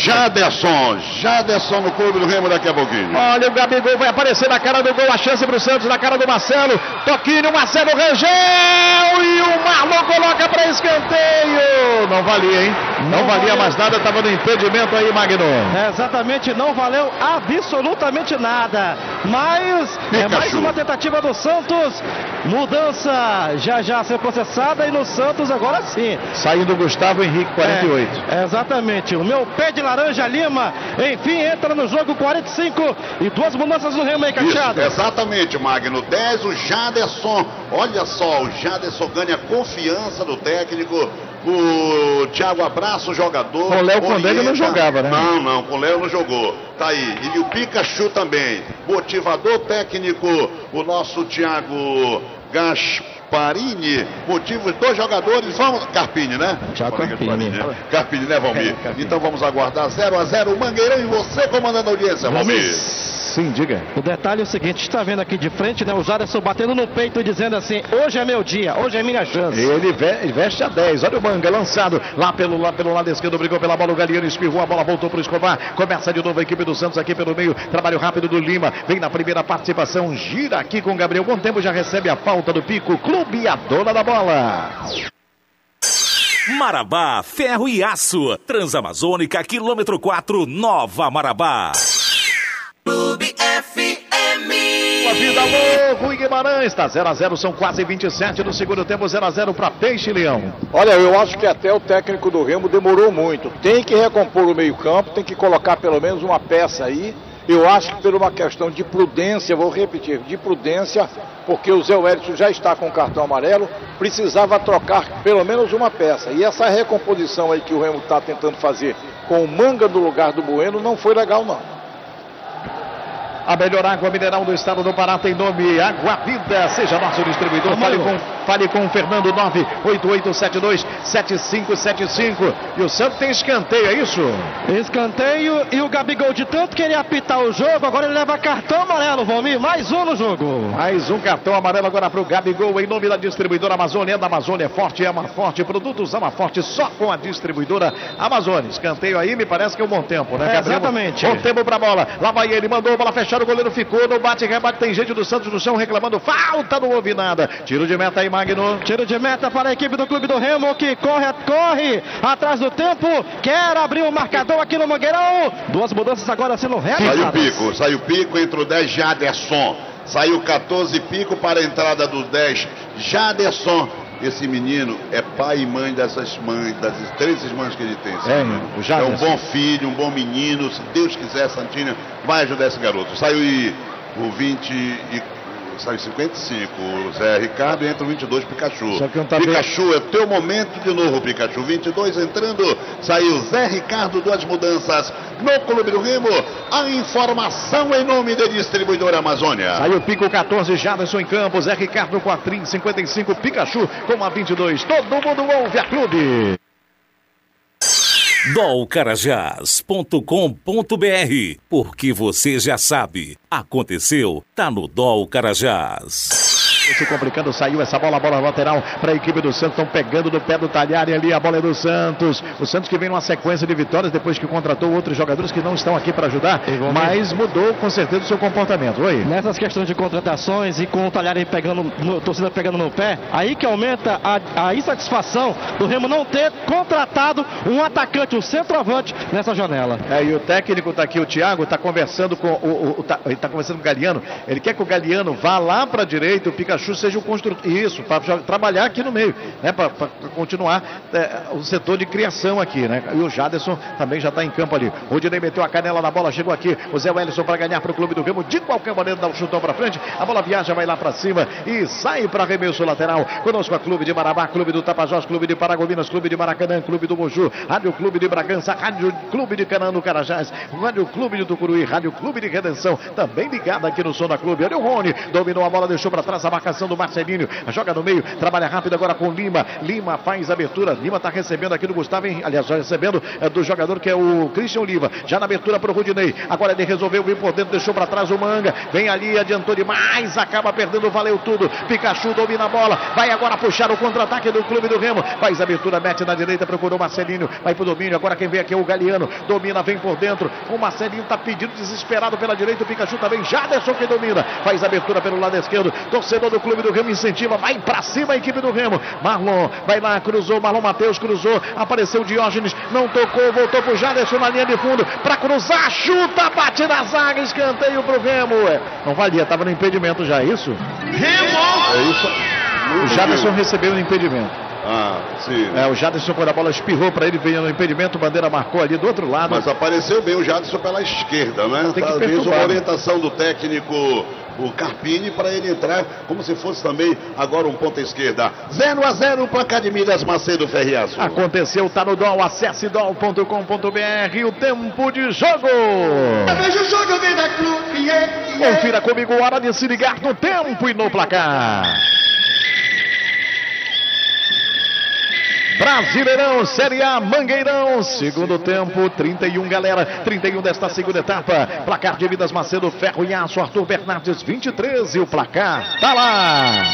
[SPEAKER 2] Jaderson no Clube do Remo daqui a pouquinho.
[SPEAKER 1] Olha, o Gabigol vai aparecer na cara do gol, a chance pro Santos, na cara do Marcelo. Toquinho, Marcelo Rangel e o Marlon coloca para escanteio. Não valia, hein? Não valia mais nada, estava no impedimento aí, Magno.
[SPEAKER 3] Exatamente, não valeu absolutamente nada. Mas é mais uma tentativa do Santos. Mudança já a ser processada e no Santos agora sim.
[SPEAKER 1] Saindo Gustavo Henrique, 48.
[SPEAKER 3] Exatamente. O meu pé de laranja Lima, enfim, entra no jogo 45 e duas mudanças no Remo aí, Cacheado.
[SPEAKER 2] Exatamente, Magno. 10, o Jaderson. Olha só, o Jaderson ganha confiança do técnico. O Thiago abraça o jogador.
[SPEAKER 1] Com o Léo Condé ele não jogava, né?
[SPEAKER 2] Não, com o Léo não jogou. Tá aí. E o Pikachu também. Motivador técnico, o nosso Thiago Gasparini. Motivo de dois jogadores. Vamos, Carpini, né?
[SPEAKER 1] Thiago Carpini.
[SPEAKER 2] Carpini, né, Valmir? Então vamos aguardar 0-0. O Mangueirão e você comandando a audiência, Valmir.
[SPEAKER 1] Sim, diga.
[SPEAKER 3] O detalhe é o seguinte, está vendo aqui de frente, né? O Jaderson batendo no peito e dizendo assim: hoje é meu dia, hoje é minha chance.
[SPEAKER 1] Ele veste a 10. Olha o Manga lançado lá pelo lado esquerdo, brigou pela bola, o Galeano espirrou, a bola voltou para o Escobar. Começa de novo a equipe do Santos aqui pelo meio. Trabalho rápido do Lima. Vem na primeira participação, gira aqui com o Gabriel. Bom tempo, já recebe a falta do Pico. Clube a dona da bola.
[SPEAKER 6] Marabá, ferro e aço. Transamazônica, quilômetro 4, Nova Marabá.
[SPEAKER 4] Clube FM.
[SPEAKER 1] A vida louco em Guimarães, está 0-0, são quase 27 do segundo tempo, 0-0 para Peixe e Leão.
[SPEAKER 5] Olha, eu acho que até o técnico do Remo demorou muito. Tem que recompor o meio-campo, tem que colocar pelo menos uma peça aí. Eu acho que por uma questão de prudência, vou repetir, de prudência, porque o Zé Wellington já está com o cartão amarelo, precisava trocar pelo menos uma peça. E essa recomposição aí que o Remo está tentando fazer com o Manga no lugar do Bueno não foi legal, não.
[SPEAKER 1] A melhor água mineral do estado do Pará tem nome Água Vida. Seja nosso distribuidor. Fale com o Fernando 988727575. E o Santos tem escanteio, é isso?
[SPEAKER 3] Escanteio e o Gabigol, de tanto querer apitar o jogo, agora ele leva cartão amarelo, Valmir. Mais um no jogo.
[SPEAKER 1] Mais um cartão amarelo agora para o Gabigol, em nome da distribuidora Amazônia. É da Amazônia, é forte, ama forte. Produtos ama forte, só com a distribuidora Amazônia. Escanteio aí, me parece que é um bom tempo, né, Gabriel?
[SPEAKER 3] Exatamente.
[SPEAKER 1] Bom tempo para a bola. Lá vai ele, mandou a bola fechar. O goleiro ficou no bate-rebate. Tem gente do Santos no chão reclamando falta, não houve nada. Tiro de meta aí, Magno.
[SPEAKER 3] Tiro de meta para a equipe do Clube do Remo, que corre atrás do tempo. Quer abrir o marcador aqui no Mangueirão. Duas mudanças agora sendo realizadas.
[SPEAKER 2] Saiu Pico, entra o 10 Jaderson. Saiu 14 Pico para a entrada do 10 Jaderson. Esse menino é pai e mãe dessas mães, das três irmãs que ele tem. É um bom filho, um bom menino. Se Deus quiser, Santinha vai ajudar esse garoto. Saiu o sai 55, o Zé Ricardo, e entra o 22, Pikachu.
[SPEAKER 1] Só que não tá
[SPEAKER 2] Pikachu, é teu momento de novo, Pikachu. 22 entrando, saiu Zé Ricardo, 2 mudanças no Clube do Remo. A informação em nome da distribuidora Amazônia.
[SPEAKER 1] Saiu Pico 14, Jaderson em campo, Zé Ricardo com a 55, Pikachu com a 22. Todo mundo ouve a Clube.
[SPEAKER 6] dolcarajás.com.br, porque você já sabe, aconteceu, tá no Dol Carajás.
[SPEAKER 1] Se complicando, saiu essa bola lateral para a equipe do Santos, estão pegando no pé do Talhari ali, a bola é do Santos. O Santos que vem numa sequência de vitórias depois que contratou outros jogadores que não estão aqui para ajudar, mas mudou com certeza o seu comportamento. Oi.
[SPEAKER 3] Nessas questões de contratações e com o Talhari pegando, torcida pegando no pé, aí que aumenta a insatisfação do Remo não ter contratado um atacante, um centroavante nessa janela.
[SPEAKER 1] E o técnico está aqui, o Thiago, está conversando com ele está conversando com o Galiano. Ele quer que o Galiano vá lá para a direita, o Pikachu seja o construtor. Isso, para trabalhar aqui no meio, né? Para continuar o setor de criação aqui, né? E o Jaderson também já está em campo ali. O Rodinei meteu a canela na bola, chegou aqui. O Zé Wellison para ganhar para o Clube do Remo. De qualquer maneira, dá um chutão para frente. A bola viaja, vai lá para cima e sai para arremesso lateral. Conosco a Clube de Marabá, Clube do Tapajós, Clube de Paragominas, Clube de Maracanã, Clube do Moju, Rádio Clube de Bragança, Rádio Clube de Canaã no Carajás, Rádio Clube de Tucuruí, Rádio Clube de Redenção, também ligada aqui no Som da Clube. Olha o Rony, dominou a bola, deixou para trás a marcação do Marcelinho, joga no meio, trabalha rápido agora com Lima. Lima faz abertura, Lima está recebendo aqui do Gustavo, aliás, recebendo do jogador que é o Christian Oliva, já na abertura para o Rudinei. Agora ele resolveu vir por dentro, deixou para trás o Manga, vem ali, adiantou demais, acaba perdendo, valeu tudo. Pikachu domina a bola, vai agora puxar o contra-ataque do Clube do Remo, faz abertura, mete na direita, procurou o Marcelinho, vai pro domínio, agora quem vem aqui é o Galiano, domina, vem por dentro, o Marcelinho tá pedindo desesperado pela direita, o Pikachu também, Jaderson que domina, faz abertura pelo lado esquerdo, torcedor do Clube do Remo incentiva, vai pra cima a equipe do Remo, Marlon vai lá, cruzou, Marlon Matheus cruzou, apareceu o Diógenes, não tocou, voltou pro Jaderson na linha de fundo, pra cruzar, chuta, bate na zaga, escanteio pro Remo, não valia, tava no impedimento já, é isso?
[SPEAKER 2] Remo! É isso.
[SPEAKER 1] O Jaderson recebeu o impedimento.
[SPEAKER 2] Sim.
[SPEAKER 1] O Jaderson, quando a bola espirrou para ele, veio no impedimento, Bandeira marcou ali do outro lado.
[SPEAKER 2] Mas apareceu bem o Jaderson pela esquerda, né? Talvez uma orientação do técnico, o Carpini, para ele entrar como se fosse também agora um ponta esquerda. 0-0 para a Academia das Macedo Ferriaço.
[SPEAKER 1] Aconteceu, tá no DOL, acesse dol.com.br, o tempo de jogo.
[SPEAKER 4] Veja o jogo, vem da Clube.
[SPEAKER 1] Confira comigo, hora de se ligar no tempo e no placar. Brasileirão, Série A, Mangueirão, segundo tempo, 31, galera, 31 desta segunda etapa, placar de Vidas Macedo, Ferro e Aço, Arthur Bernardes, 23, e o placar tá lá,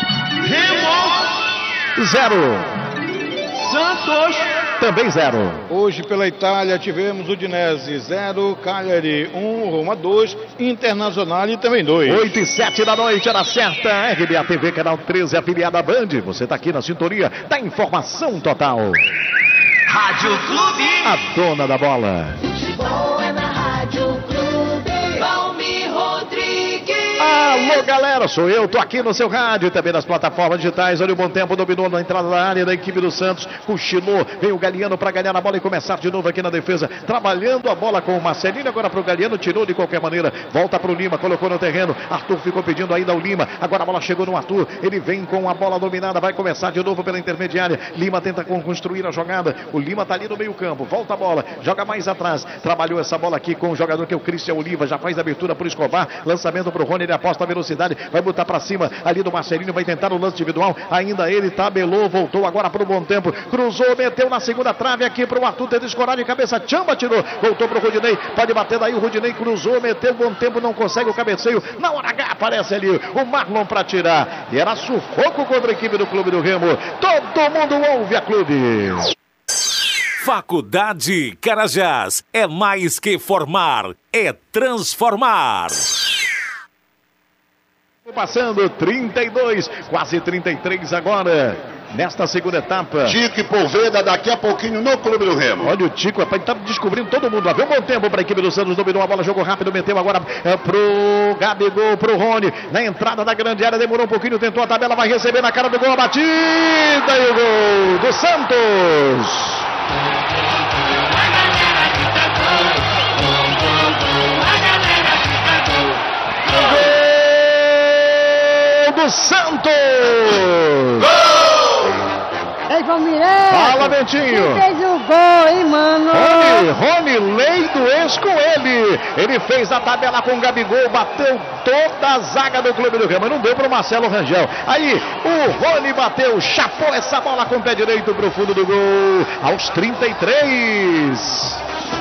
[SPEAKER 1] Remo 0, Santos também 0.
[SPEAKER 5] Hoje pela Itália tivemos Udinese 0, Cagliari 1, Roma 2, Internazionale também 2.
[SPEAKER 1] 8 e 7 da noite, era certa. RBA TV, canal 13, afiliada à Band. Você está aqui na sintonia da informação total.
[SPEAKER 4] Rádio Clube.
[SPEAKER 1] A dona da bola.
[SPEAKER 4] Futebol é na Rádio Clube. Valmir Rodrigues.
[SPEAKER 1] Alô, galera, sou eu, tô aqui no seu rádio e também nas plataformas digitais. Olha o Bom Tempo, dominou na entrada da área da equipe do Santos, cochilou, veio o Galiano para ganhar a bola e começar de novo aqui na defesa, trabalhando a bola com o Marcelinho, agora pro Galiano, tirou de qualquer maneira, volta pro Lima, colocou no terreno, Arthur ficou pedindo ainda ao Lima, agora a bola chegou no Arthur, ele vem com a bola dominada, vai começar de novo pela intermediária, Lima tenta construir a jogada, o Lima tá ali no meio campo, volta a bola, joga mais atrás, trabalhou essa bola aqui com o jogador que é o Christian Oliva, já faz abertura pro Escobar, lançamento pro Rony, ele aposta a velocidade, vai botar pra cima ali do Marcelinho, vai tentar o lance individual, ainda ele tabelou, voltou agora pro Bom Tempo, cruzou, meteu na segunda trave aqui pro Arthur, tenta escorar de cabeça, Tchamba tirou, voltou pro Rudinei, pode bater daí, o Rudinei cruzou, meteu, Bom Tempo não consegue o cabeceio, na hora H aparece ali o Marlon pra tirar, e era sufoco contra a equipe do Clube do Remo, todo mundo ouve a Clube.
[SPEAKER 6] Faculdade Carajás, é mais que formar, é transformar.
[SPEAKER 1] Passando 32, quase 33 agora, nesta segunda etapa.
[SPEAKER 2] Tico e Poveda daqui a pouquinho no Clube do Remo.
[SPEAKER 1] Olha o Tico, rapaz, tá descobrindo todo mundo. Vem um bom tempo para a equipe do Santos, dominou a bola, jogou rápido, meteu agora pro Gabigol, pro Rony, na entrada da grande área, demorou um pouquinho, tentou a tabela, vai receber na cara do gol, a batida e o gol do Santos. do Santos!
[SPEAKER 7] Ei, Palmeiras!
[SPEAKER 1] Fala, Bentinho!
[SPEAKER 7] Quem fez o gol, hein, mano?
[SPEAKER 1] Rony, lei do ex com ele. Ele fez a tabela com o Gabigol, bateu toda a zaga do Clube do Remo. Não deu para o Marcelo Rangel. Aí, o Rony bateu, chapou essa bola com o pé direito para o fundo do gol. Aos 33.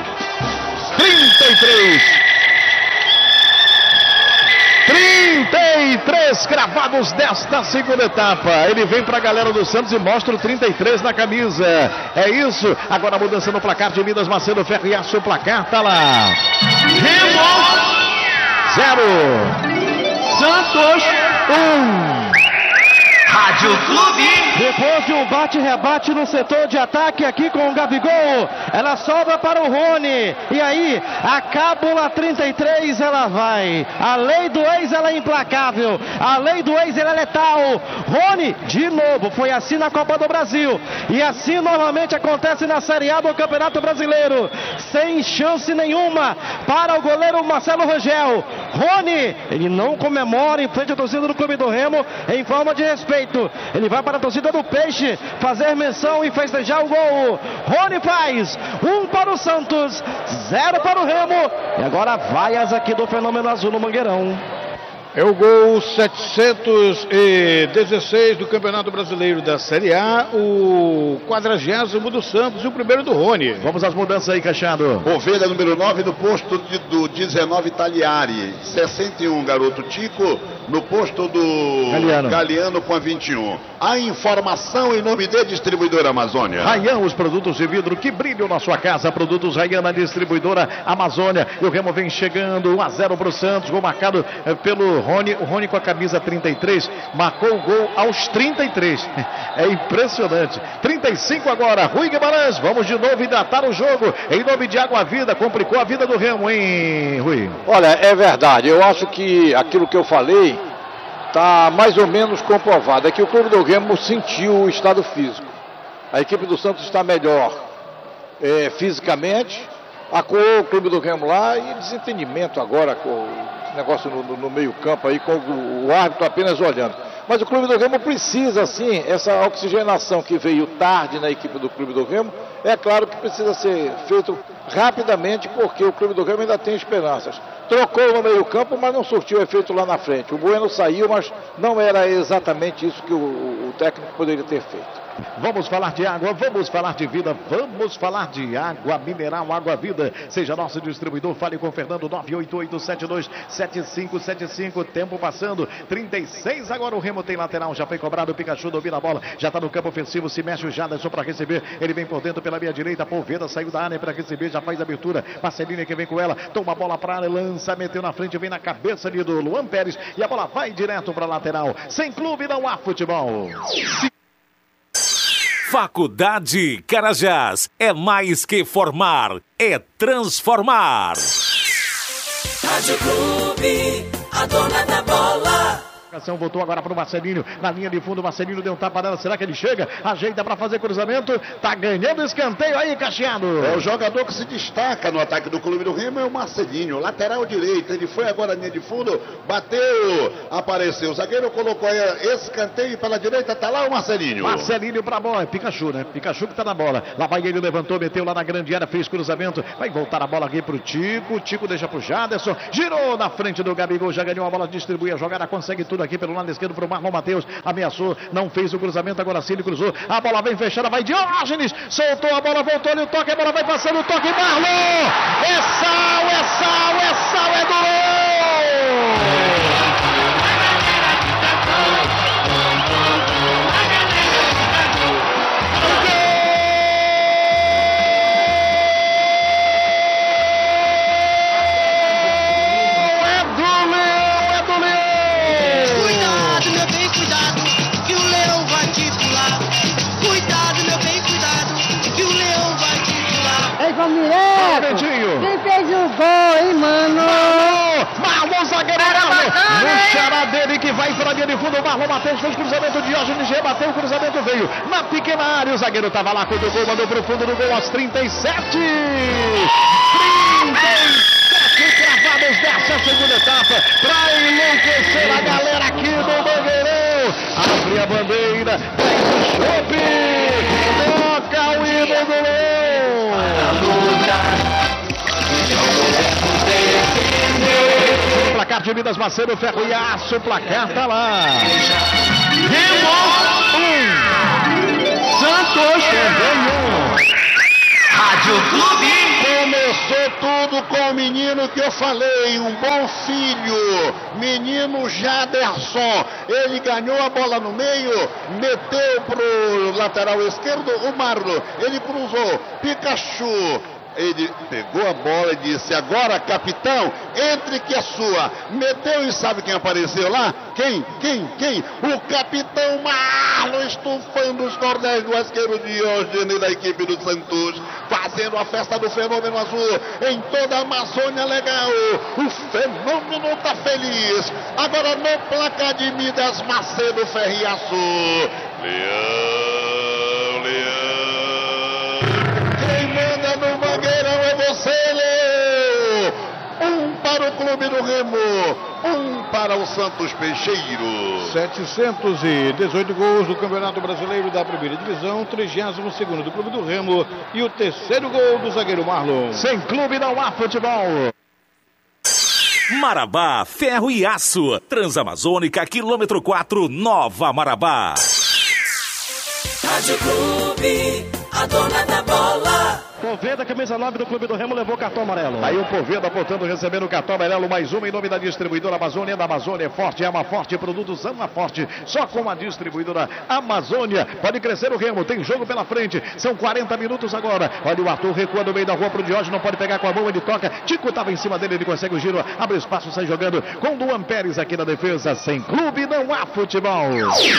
[SPEAKER 1] 33 cravados desta segunda etapa. Ele vem para a galera do Santos e mostra o 33 na camisa. É isso. Agora a mudança no placar de Minas Macedo Ferriaço. O placar tá lá. Remo 0. Santos 1. Rádio Clube.
[SPEAKER 3] Depois de um bate-rebate no setor de ataque aqui com o Gabigol, ela sobra para o Rony. E aí, a cábula 33, ela vai. A lei do ex, ela é implacável. A lei do ex, ela é letal. Rony, de novo, foi assim na Copa do Brasil. E assim novamente acontece na Série A do Campeonato Brasileiro. Sem chance nenhuma para o goleiro Marcelo Rangel. Rony, ele não comemora em frente à torcida do Clube do Remo em forma de respeito. Ele vai para a torcida do Peixe fazer menção e festejar o gol. Rony faz 1 para o Santos, 0 para o Remo. E agora vaias aqui do Fenômeno Azul no Mangueirão.
[SPEAKER 5] É o gol 716 do Campeonato Brasileiro da Série A, o 40º do Santos e o primeiro do Rony.
[SPEAKER 1] Vamos às mudanças aí, Cachado.
[SPEAKER 2] Ovelha número 9 no posto do 19 Taliari. 61, garoto Tico, no posto do Galeano com a 21. A informação em nome de Distribuidora Amazônia.
[SPEAKER 1] Rayan, os produtos de vidro que brilham na sua casa. Produtos Rayan na Distribuidora Amazônia. E o Remo vem chegando 1-0 para o Santos. Gol marcado pelo Rony. O Rony com a camisa 33 marcou o gol aos 33. É impressionante. 35 agora. Rui Guimarães. Vamos de novo hidratar o jogo. Em nome de Água Vida. Complicou a vida do Remo, hein, Rui?
[SPEAKER 5] Olha, é verdade. Eu acho que aquilo que eu falei está mais ou menos comprovado. É que o Clube do Remo sentiu o estado físico. A equipe do Santos está melhor fisicamente. Acuou o Clube do Remo lá e desentendimento agora com o negócio no meio campo aí, com o árbitro apenas olhando. Mas o Clube do Remo precisa, sim, essa oxigenação que veio tarde na equipe do Clube do Remo, é claro que precisa ser feito rapidamente, porque o Clube do Remo ainda tem esperanças. Trocou no meio campo, mas não surtiu efeito lá na frente. O Bueno saiu, mas não era exatamente isso que o técnico poderia ter feito.
[SPEAKER 1] Vamos falar de água, vamos falar de vida, vamos falar de água mineral, Água Vida. Seja nosso distribuidor, fale com o Fernando, 988727575. Tempo passando, 36 agora o Remo tem lateral, já foi cobrado, o Pikachu domina a bola, já está no campo ofensivo, se mexe o Jaderson para receber, ele vem por dentro pela meia direita, Poveda saiu da área para receber, já faz a abertura, Marcelinho que vem com ela, toma a bola para a área, lança, meteu na frente, vem na cabeça ali do Luan Pérez e a bola vai direto para a lateral. Sem clube não há futebol.
[SPEAKER 6] Faculdade Carajás, é mais que formar, é transformar.
[SPEAKER 4] Rádio Clube, a dona da bola.
[SPEAKER 1] Voltou agora para o Marcelinho, na linha de fundo, o Marcelinho deu um tapa nela, será que ele chega? Ajeita para fazer cruzamento, tá ganhando escanteio aí, Cacheado.
[SPEAKER 2] É o jogador que se destaca no ataque do Clube do Remo, é o Marcelinho, lateral direito, ele foi agora na linha de fundo, bateu, apareceu, o zagueiro colocou aí escanteio pela direita, tá lá o Marcelinho.
[SPEAKER 1] Marcelinho pra bola, é Pikachu, né? Pikachu que tá na bola, lá vai ele, levantou, meteu lá na grande área, fez cruzamento, vai voltar a bola aqui pro Tico, o Tico deixa pro Jaderson, girou na frente do Gabigol, já ganhou a bola, distribui a jogada, consegue tudo aqui pelo lado esquerdo pro Marlon Matheus, ameaçou, não fez o cruzamento, agora sim ele cruzou, a bola vem fechada, vai Diógenes, soltou a bola, voltou ali o toque, a bola vai passando, o toque, Marlon, é sal, é gol!
[SPEAKER 7] Quem fez o gol, hein, mano?
[SPEAKER 1] Marlon, zagueiro no xará dele que vai para a linha de fundo, o Marlon Matheus fez cruzamento, Diógenes rebateu, o cruzamento veio na pequena área, o zagueiro estava lá quando o gol mandou para o fundo do gol aos 37 cravados dessa segunda etapa, para enlouquecer a galera aqui do Mangueirão. torcida, traz o chope, toca o hino do Leão. Placar de Minas Macedo, Ferro e Aço, o placar tá lá.
[SPEAKER 4] Remo 1, Santos
[SPEAKER 1] também 1.
[SPEAKER 4] Rádio Clube.
[SPEAKER 2] Começou tudo com o menino que eu falei, um bom filho, menino Jaderson. Ele ganhou a bola no meio, meteu pro lateral esquerdo o Marlon. Ele cruzou, Pikachu. Ele pegou a bola e disse: agora, capitão, entre que é sua. Meteu e sabe quem apareceu lá? Quem? O capitão Marlon, estufando os cordéis do arqueiro Diógenes da equipe do Santos, fazendo a festa do fenômeno azul em toda a Amazônia. Legal, o fenômeno tá feliz. Agora no placar de Minas Macedo, Ferriaço. Leão. Quem manda no Mangueirão é você, Leão. 1 para o Clube do Remo, 1 para o Santos Peixeiro.
[SPEAKER 5] 718 gols do Campeonato Brasileiro da Primeira Divisão, 32º do Clube do Remo e o 3º gol do zagueiro Marlon.
[SPEAKER 1] Sem clube não há futebol.
[SPEAKER 6] Marabá, Ferro e Aço, Transamazônica, quilômetro 4, Nova Marabá.
[SPEAKER 8] Rádio Clube, a dona da bola.
[SPEAKER 3] Poveda, camisa 9 do Clube do Remo, levou cartão amarelo.
[SPEAKER 1] Aí o Poveda apontando, recebendo o cartão amarelo, mais uma em nome da distribuidora Amazônia. Da Amazônia é forte, ama forte, produtos ama forte, só com a distribuidora Amazônia. Pode crescer o Remo, tem jogo pela frente, são 40 minutos agora. Olha o Arthur, recua no meio da rua pro Diógenes, não pode pegar com a mão, ele toca. Tico estava em cima dele, ele consegue o giro, abre espaço, sai jogando com Duan Pérez aqui na defesa. Sem clube não há futebol.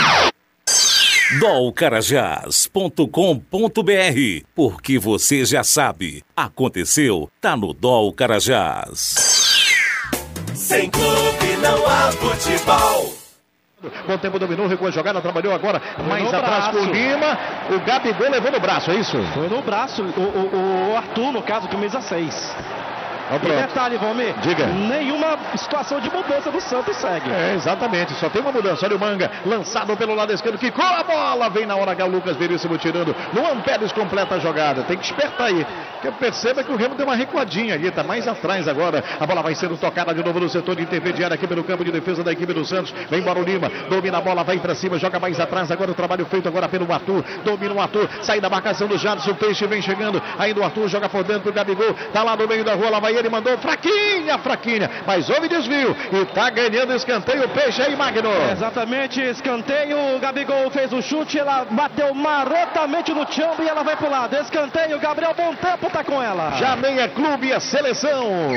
[SPEAKER 6] dolcarajás.com.br, porque você já sabe, aconteceu, tá no Dol Carajás.
[SPEAKER 8] Sem clube não há futebol.
[SPEAKER 1] Bom tempo, dominou, recuou a jogada, trabalhou agora mais
[SPEAKER 3] no
[SPEAKER 1] atrás
[SPEAKER 3] braço.
[SPEAKER 1] com o Lima. O Gabigol levou no braço, é isso?
[SPEAKER 3] Foi no braço, o Arthur, no caso, camisa 6. E detalhe, Valmir,
[SPEAKER 1] diga.
[SPEAKER 3] Nenhuma situação de mudança do Santos segue.
[SPEAKER 1] É, exatamente, só tem uma mudança. Olha o Manga, lançado pelo lado esquerdo, quicou a bola, vem na hora H, o Lucas Veríssimo tirando. Luan Pérez completa a jogada, tem que espertar aí. Que perceba que o Remo deu uma recuadinha ali, tá mais atrás agora. A bola vai sendo tocada de novo no setor de intermediário aqui pelo campo de defesa da equipe do Santos. Vem embora o Lima, domina a bola, vai pra cima, joga mais atrás. Agora o trabalho feito agora pelo Arthur, domina o Arthur, sai da marcação do Jadson, o Peixe vem chegando. Ainda o Arthur joga por dentro, o Gabigol tá lá no meio da rua, lá vai ele, mandou fraquinha, mas houve desvio e tá ganhando escanteio o Peixe aí, Magno.
[SPEAKER 3] Exatamente, escanteio, o Gabigol fez o chute, ela bateu marotamente no chão e ela vai pro lado. Escanteio, Gabriel Bom Tempo tá com ela.
[SPEAKER 1] Já nem é clube, é seleção.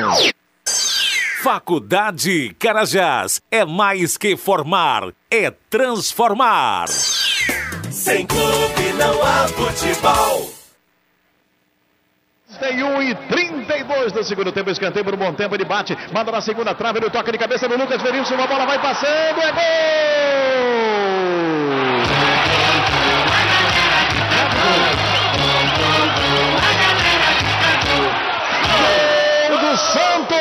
[SPEAKER 6] Faculdade Carajás, é mais que formar, é transformar.
[SPEAKER 8] Sem clube não há futebol.
[SPEAKER 1] 31:32 do segundo tempo, escanteio por um bom tempo, ele bate, manda na segunda trave, ele toca de cabeça no Lucas Veríssimo, a bola vai passando, é gol! Gol do Santos!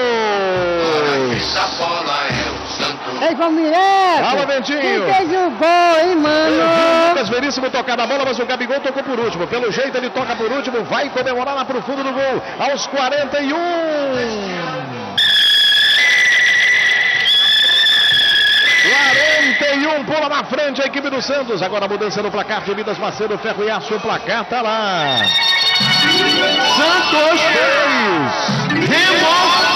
[SPEAKER 2] Essa bola é o Santos.
[SPEAKER 7] Ei, Valmiré!
[SPEAKER 1] Fala, Bentinho!
[SPEAKER 7] Quem fez o gol, hein, mano?
[SPEAKER 1] Lucas Veríssimo tocar na bola, mas o Gabigol tocou por último. Pelo jeito ele toca por último, vai comemorar lá pro fundo do gol, aos 41. 41, pula na frente a equipe do Santos. Agora a mudança no placar de Minas Macedo, Ferro e Aço, o placar tá lá.
[SPEAKER 4] Santos
[SPEAKER 1] 3,
[SPEAKER 4] Remo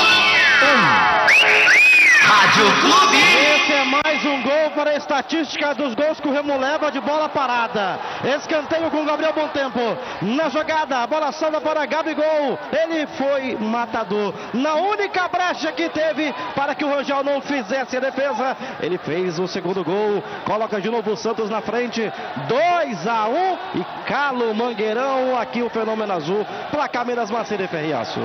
[SPEAKER 4] 1. Rádio Clube.
[SPEAKER 3] Esse é mais um gol para a estatística dos gols que o Remo leva de bola parada. Escanteio com o Gabriel Bom Tempo. Na jogada, a bola salva para Gabigol. Ele foi matador. Na única brecha que teve para que o Rangel não fizesse a defesa, ele fez o segundo gol. Coloca de novo o Santos na frente. 2-1 e cala o Mangueirão. Aqui o fenômeno azul. Placar Minas Macedo e Ferriaço.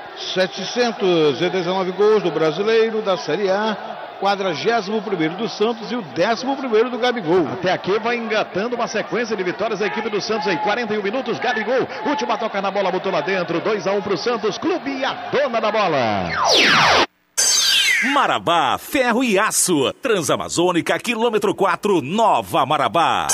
[SPEAKER 5] 719 gols do brasileiro da Série A, 41º do Santos e o 11º do Gabigol.
[SPEAKER 1] Até aqui vai engatando uma sequência de vitórias a equipe do Santos em 41 minutos. Gabigol, última toca na bola, botou lá dentro. 2-1 pro Santos, clube e a dona da bola.
[SPEAKER 6] Marabá, ferro e aço. Transamazônica, quilômetro 4, Nova Marabá.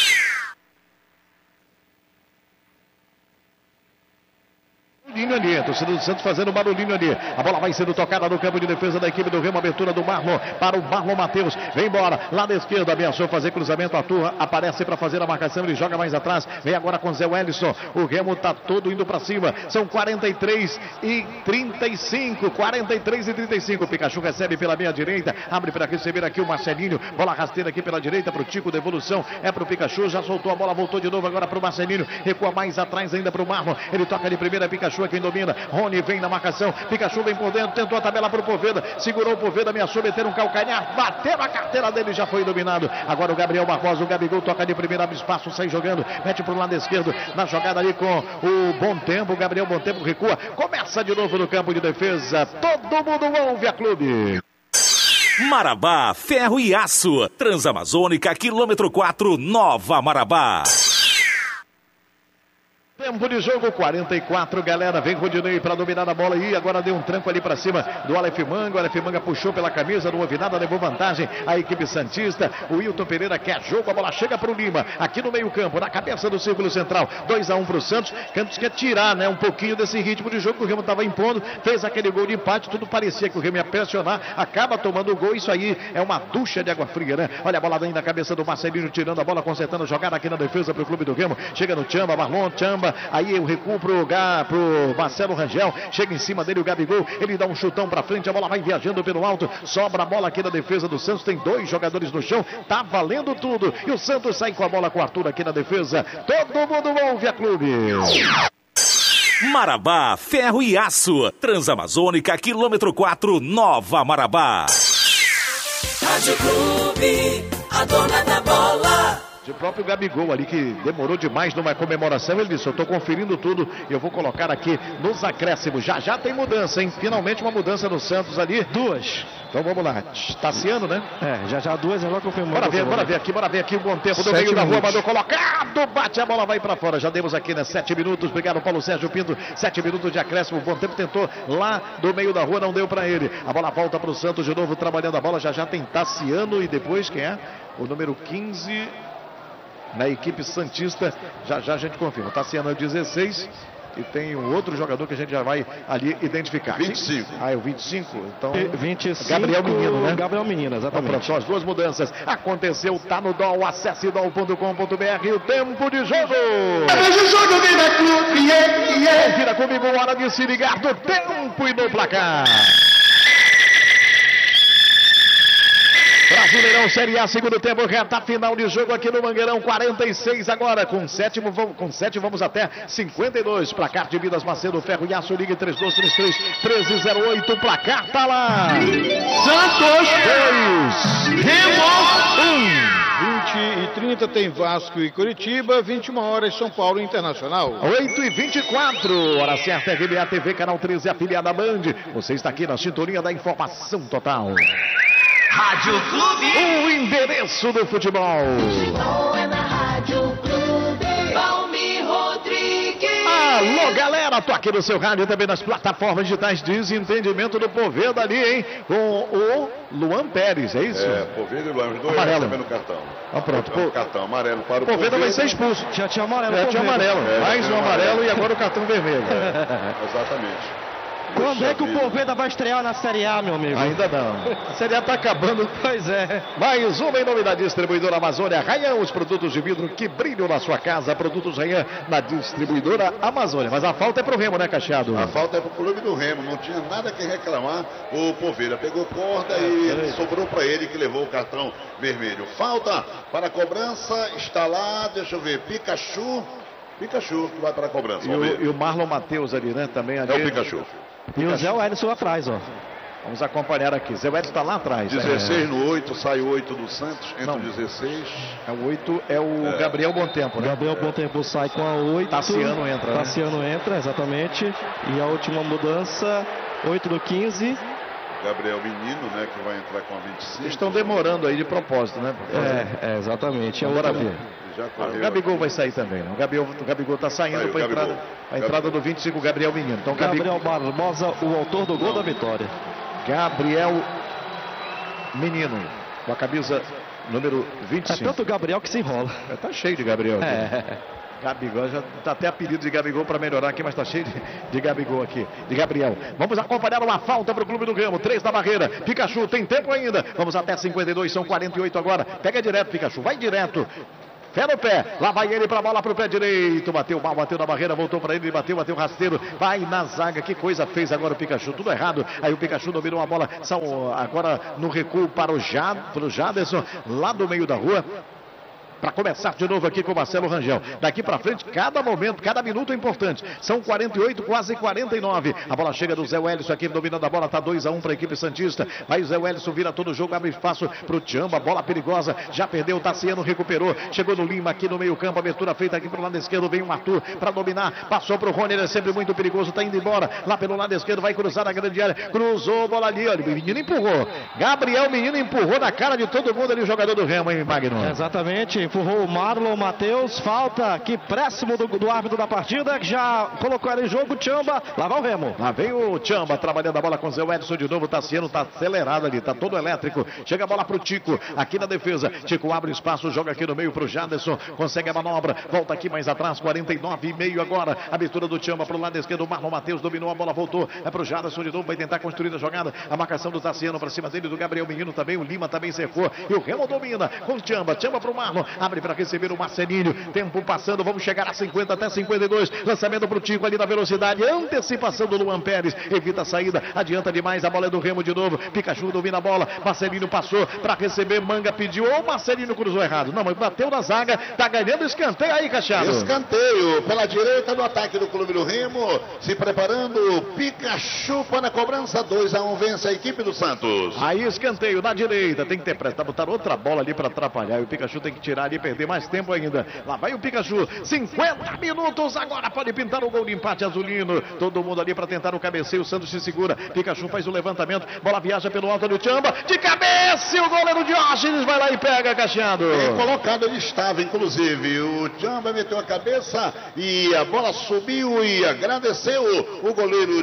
[SPEAKER 1] Barulhinho ali, torcida do Santos fazendo barulhinho ali. A bola vai sendo tocada no campo de defesa da equipe do Remo. Abertura do Marlon para o Marlon Matheus. Vem embora, lá da esquerda, ameaçou fazer cruzamento. A turra aparece para fazer a marcação. Ele joga mais atrás. Vem agora com Zé Wellison. O Remo tá todo indo para cima. São 43 e 35. 43 e 35. Pikachu recebe pela meia direita. Abre para receber aqui o Marcelinho. Bola rasteira aqui pela direita para o Tico. Devolução é para o Pikachu. Já soltou a bola, voltou de novo agora para o Marcelinho. Recua mais atrás ainda para o Marlon. Ele toca de primeira. Pikachu é quem domina. Rony vem na marcação. Pikachu vem por dentro. Tentou a tabela para o Poveda. Segurou o Poveda. Ameaçou meter um calcanhar. Bateu na carteira dele. Já foi dominado. Agora o Gabriel Barbosa. O Gabigol toca de primeira. Abre espaço. Sai jogando. Mete para o lado esquerdo. Na jogada ali com o Bom Tempo. O Gabriel Bom Tempo recua. Começa de novo no campo de defesa. Todo mundo ouve a clube.
[SPEAKER 6] Marabá, ferro e aço. Transamazônica, quilômetro 4, Nova Marabá.
[SPEAKER 1] Tempo de jogo, 44, galera. Vem Rodinei para dominar a bola e agora deu um tranco ali para cima do Aleph Manga. O Aleph Manga puxou pela camisa, não houve nada, levou vantagem a equipe santista. O Wilton Pereira quer jogo, a bola chega para o Lima, aqui no meio campo, na cabeça do círculo central. 2-1 para o Santos. Santos quer tirar, né, um pouquinho desse ritmo de jogo que o Remo estava impondo. Fez aquele gol de empate, tudo parecia que o Remo ia pressionar. Acaba tomando o gol, isso aí é uma ducha de água fria, né? Olha a bola aí na cabeça do Marcelinho, tirando a bola, consertando a jogada aqui na defesa para o clube do Remo. Chega no Tchamba, Marlon, Tchamba. Aí o recuo pro Marcelo Rangel. Chega em cima dele o Gabigol. Ele dá um chutão pra frente. A bola vai viajando pelo alto. Sobra a bola aqui na defesa do Santos. Tem 2 jogadores no chão. Tá valendo tudo. E o Santos sai com a bola com o Arthur aqui na defesa. Todo mundo ouve a clube.
[SPEAKER 6] Marabá, ferro e aço. Transamazônica, quilômetro 4, Nova Marabá.
[SPEAKER 8] Rádio Clube, a dona da bola.
[SPEAKER 1] O próprio Gabigol ali, que demorou demais numa comemoração, ele disse: eu estou conferindo tudo e eu vou colocar aqui nos acréscimos. Já tem mudança, hein? Finalmente uma mudança no Santos ali.
[SPEAKER 3] 2.
[SPEAKER 1] Então vamos lá. Tassiano, né?
[SPEAKER 3] Já 2, agora confirmou.
[SPEAKER 1] Bora ver aqui o Bom Tempo do meio da rua, mandou colocado, bate, a bola vai para fora. Já demos aqui, né? 7 minutos. Obrigado, Paulo Sérgio Pinto. 7 minutos de acréscimo. O Bom Tempo tentou lá do meio da rua, não deu para ele. A bola volta para o Santos de novo, trabalhando a bola. Já tem Tassiano e depois quem é? O número 15. Na equipe santista, já a gente confirma. Tassiano é o 16 e tem um outro jogador que a gente já vai ali identificar.
[SPEAKER 2] 25.
[SPEAKER 1] Ah, é o 25? Então,
[SPEAKER 3] 25,
[SPEAKER 1] Gabriel Menino, né?
[SPEAKER 3] Gabriel Menino, exatamente.
[SPEAKER 1] Então, são as 2 mudanças. Aconteceu, tá no DOL, acesse dol.com.br. O tempo de jogo. Vira comigo, hora de se ligar do tempo e do placar. Brasileirão Série A, segundo tempo, reta final de jogo aqui no Mangueirão, 46 agora, com 7 vamos até 52, placar de Vidas Macedo, Ferro e Aço, liga 3233-1308, o placar tá lá.
[SPEAKER 7] Santos
[SPEAKER 1] 2,
[SPEAKER 7] Remo
[SPEAKER 5] 20h30 tem Vasco e Curitiba, 21h São Paulo Internacional.
[SPEAKER 1] 8h24, hora certa, RBA TV, canal 13, afiliada Band. Você está aqui na sintonia da informação total.
[SPEAKER 8] Rádio Clube.
[SPEAKER 1] O endereço do futebol.
[SPEAKER 4] Futebol é na Rádio Clube.
[SPEAKER 8] Valmir Rodrigues.
[SPEAKER 1] Alô, galera, tô aqui no seu rádio e também nas plataformas digitais. Desentendimento do Poveda ali, hein? Com o Luan Pérez, é isso?
[SPEAKER 2] Poveda e Luan, os dois
[SPEAKER 1] amarelo.
[SPEAKER 2] recebendo cartão.
[SPEAKER 1] Ah, pronto.
[SPEAKER 2] Cartão amarelo para o
[SPEAKER 1] Poveda vai ser expulso.
[SPEAKER 3] Já tinha amarelo.
[SPEAKER 1] Tinha amarelo. Mais um amarelo e agora o cartão vermelho.
[SPEAKER 2] Exatamente.
[SPEAKER 3] Quando é que o Poveda vai estrear na Série A, meu amigo?
[SPEAKER 1] Ainda não. A Série A tá acabando.
[SPEAKER 3] Pois é.
[SPEAKER 1] Mais uma em nome da distribuidora Amazônia. Rayan, os produtos de vidro que brilham na sua casa. Produtos Rayan na distribuidora Amazônia. Mas a falta é pro Remo, né, Cacheado?
[SPEAKER 2] A falta é pro clube do Remo. Não tinha nada que reclamar. O Poveda pegou corda e sobrou para ele, que levou o cartão vermelho. Falta para a cobrança. Está lá, deixa eu ver, Pikachu que vai para a cobrança.
[SPEAKER 1] E o Marlon Matheus ali, né? Também ali.
[SPEAKER 2] É o Pikachu.
[SPEAKER 3] E o Zé Wellison atrás, ó.
[SPEAKER 1] Vamos acompanhar aqui. Zé Wellison está lá atrás.
[SPEAKER 2] 16 no 8, sai o 8 do Santos, entra o 16.
[SPEAKER 1] É o 8, é o Gabriel Bom Tempo, né?
[SPEAKER 3] Gabriel Bom Tempo sai com a 8.
[SPEAKER 1] Tassiano entra, né?
[SPEAKER 3] Tassiano entra, exatamente. E a última mudança, 8 no 15.
[SPEAKER 2] Gabriel Menino, né, que vai entrar com a 25.
[SPEAKER 1] Eles estão demorando aí de propósito, né?
[SPEAKER 3] Exatamente.
[SPEAKER 1] Bora ver. O Gabigol vai sair também, né? O Gabigol está saindo para a entrada do 25, Gabriel Menino. Então,
[SPEAKER 3] Gabriel Barbosa, o autor do gol da vitória.
[SPEAKER 1] Gabriel menino, com a camisa número 25.
[SPEAKER 3] É tanto o Gabriel que se enrola.
[SPEAKER 1] Tá cheio de Gabriel aqui. Gabigol, já tá até apelido de Gabigol para melhorar aqui, mas tá cheio de Gabigol aqui, de Gabriel. Vamos acompanhar uma falta pro Clube do Remo, 3 da barreira, Pikachu, tem tempo ainda, vamos até 52, são 48 agora, pega direto Pikachu, vai direto. Fé no pé, lá vai ele pra bola pro pé direito, bateu mal, bateu na barreira, voltou pra ele, bateu rasteiro, vai na zaga, que coisa fez agora o Pikachu, tudo errado, aí o Pikachu dominou a bola, são agora no recuo para o Jaderson, lá do meio da rua. Para começar de novo aqui com o Marcelo Rangel. Daqui para frente, cada momento, cada minuto é importante. São 48, quase 49. A bola chega do Zé Wellison aqui, dominando a bola. Está 2-1 para a equipe santista. Vai o Zé Wellison, vira todo o jogo, abre espaço para o Tchamba. Bola perigosa, já perdeu. O Tassiano recuperou. Chegou no Lima aqui no meio campo. Abertura feita aqui para o lado esquerdo. Vem o Arthur para dominar. Passou para o Rony, ele é sempre muito perigoso. Está indo embora. Lá pelo lado esquerdo, vai cruzar a grande área. Cruzou, bola ali. Olha, o menino empurrou. Gabriel, o menino empurrou na cara de todo mundo ali, o jogador do Remo, hein, Magno?
[SPEAKER 3] Exatamente, empurrou o Marlon Matheus, falta aqui próximo do árbitro da partida, que já colocou ela em jogo, Tchamba, lá vai o Remo.
[SPEAKER 1] Lá vem o Tchamba, trabalhando a bola com o Zé Edson de novo, o Tassiano tá acelerado ali, tá todo elétrico, chega a bola pro Tico, aqui na defesa, Tico abre espaço, joga aqui no meio pro Jaderson, consegue a manobra, volta aqui mais atrás, 49,5 agora, abertura do Tchamba pro lado esquerdo, o Marlon Matheus dominou a bola, voltou, é pro Jaderson de novo, vai tentar construir a jogada, a marcação do Tassiano pra cima dele, do Gabriel Menino também, o Lima também cercou, e o Remo domina com o Tchamba pro Marlon, abre pra receber o Marcelinho, tempo passando, vamos chegar a 50 até 52, lançamento pro Tico ali na velocidade, antecipação do Luan Pérez, evita a saída, adianta demais, a bola é do Remo de novo, Pikachu domina a bola, Marcelinho passou para receber, Manga pediu, ou Marcelinho cruzou errado, não, mas bateu na zaga, tá ganhando escanteio aí, Cacheado.
[SPEAKER 2] Escanteio pela direita do ataque do Clube do Remo, se preparando, Pikachu para a cobrança, 2-1, vence a equipe do Santos.
[SPEAKER 1] Aí escanteio na direita, tem que ter pressa, tá botando outra bola ali para atrapalhar, e o Pikachu tem que tirar ali e perder mais tempo ainda. Lá vai o Pikachu, 50 minutos, agora pode pintar o gol de empate azulino, todo mundo ali para tentar o cabeceio, o Santos se segura, Pikachu faz o levantamento, bola viaja pelo alto do Tchamba, de cabeça, e o goleiro Diógenes vai lá e pega, Cacheado.
[SPEAKER 2] Bem colocado ele estava, inclusive, o Tchamba meteu a cabeça e a bola subiu e agradeceu o goleiro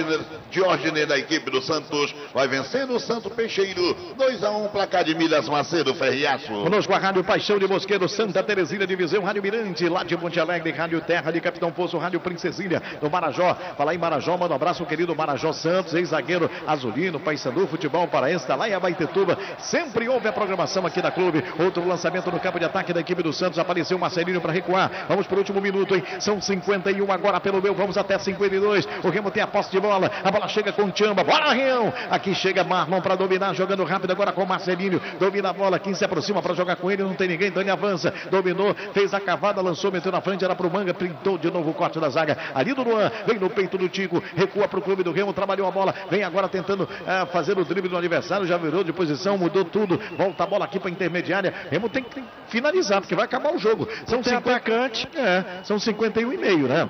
[SPEAKER 2] Diógenes da equipe do Santos, vai vencendo o Santo Peixeiro, 2-1, placar de Milas Macedo Ferriaço.
[SPEAKER 1] Conosco a Rádio Paixão de Mosqueiro, Santa Terezinha de Viseu, Rádio Mirante, lá de Monte Alegre, Rádio Terra de Capitão Poço, Rádio Princesinha, do Marajó. Falar em Marajó, manda um abraço, querido Marajó Santos, ex-zagueiro azulino, Paysandu, futebol paraense, tá lá em Abaetetuba. Sempre houve a programação aqui da clube. Outro lançamento no campo de ataque da equipe do Santos, apareceu o Marcelinho para recuar. Vamos pro último minuto, hein? São 51 agora pelo meu, vamos até 52. O Remo tem a posse de bola, a bola chega com o Tchamba, bora Remo! Aqui chega Marlon para dominar, jogando rápido agora com o Marcelinho, domina a bola, quem se aproxima para jogar com ele, não tem ninguém, Dani avança, dominou, fez a cavada, lançou, meteu na frente, era pro Manga, pintou de novo o corte da zaga, ali do Luan, vem no peito do Tico, recua pro Clube do Remo, trabalhou a bola, vem agora tentando fazer o drible do adversário, já virou de posição, mudou tudo, volta a bola aqui pra intermediária, Remo tem que finalizar, porque vai acabar o jogo. São 50 atacantes, são 51,5, né?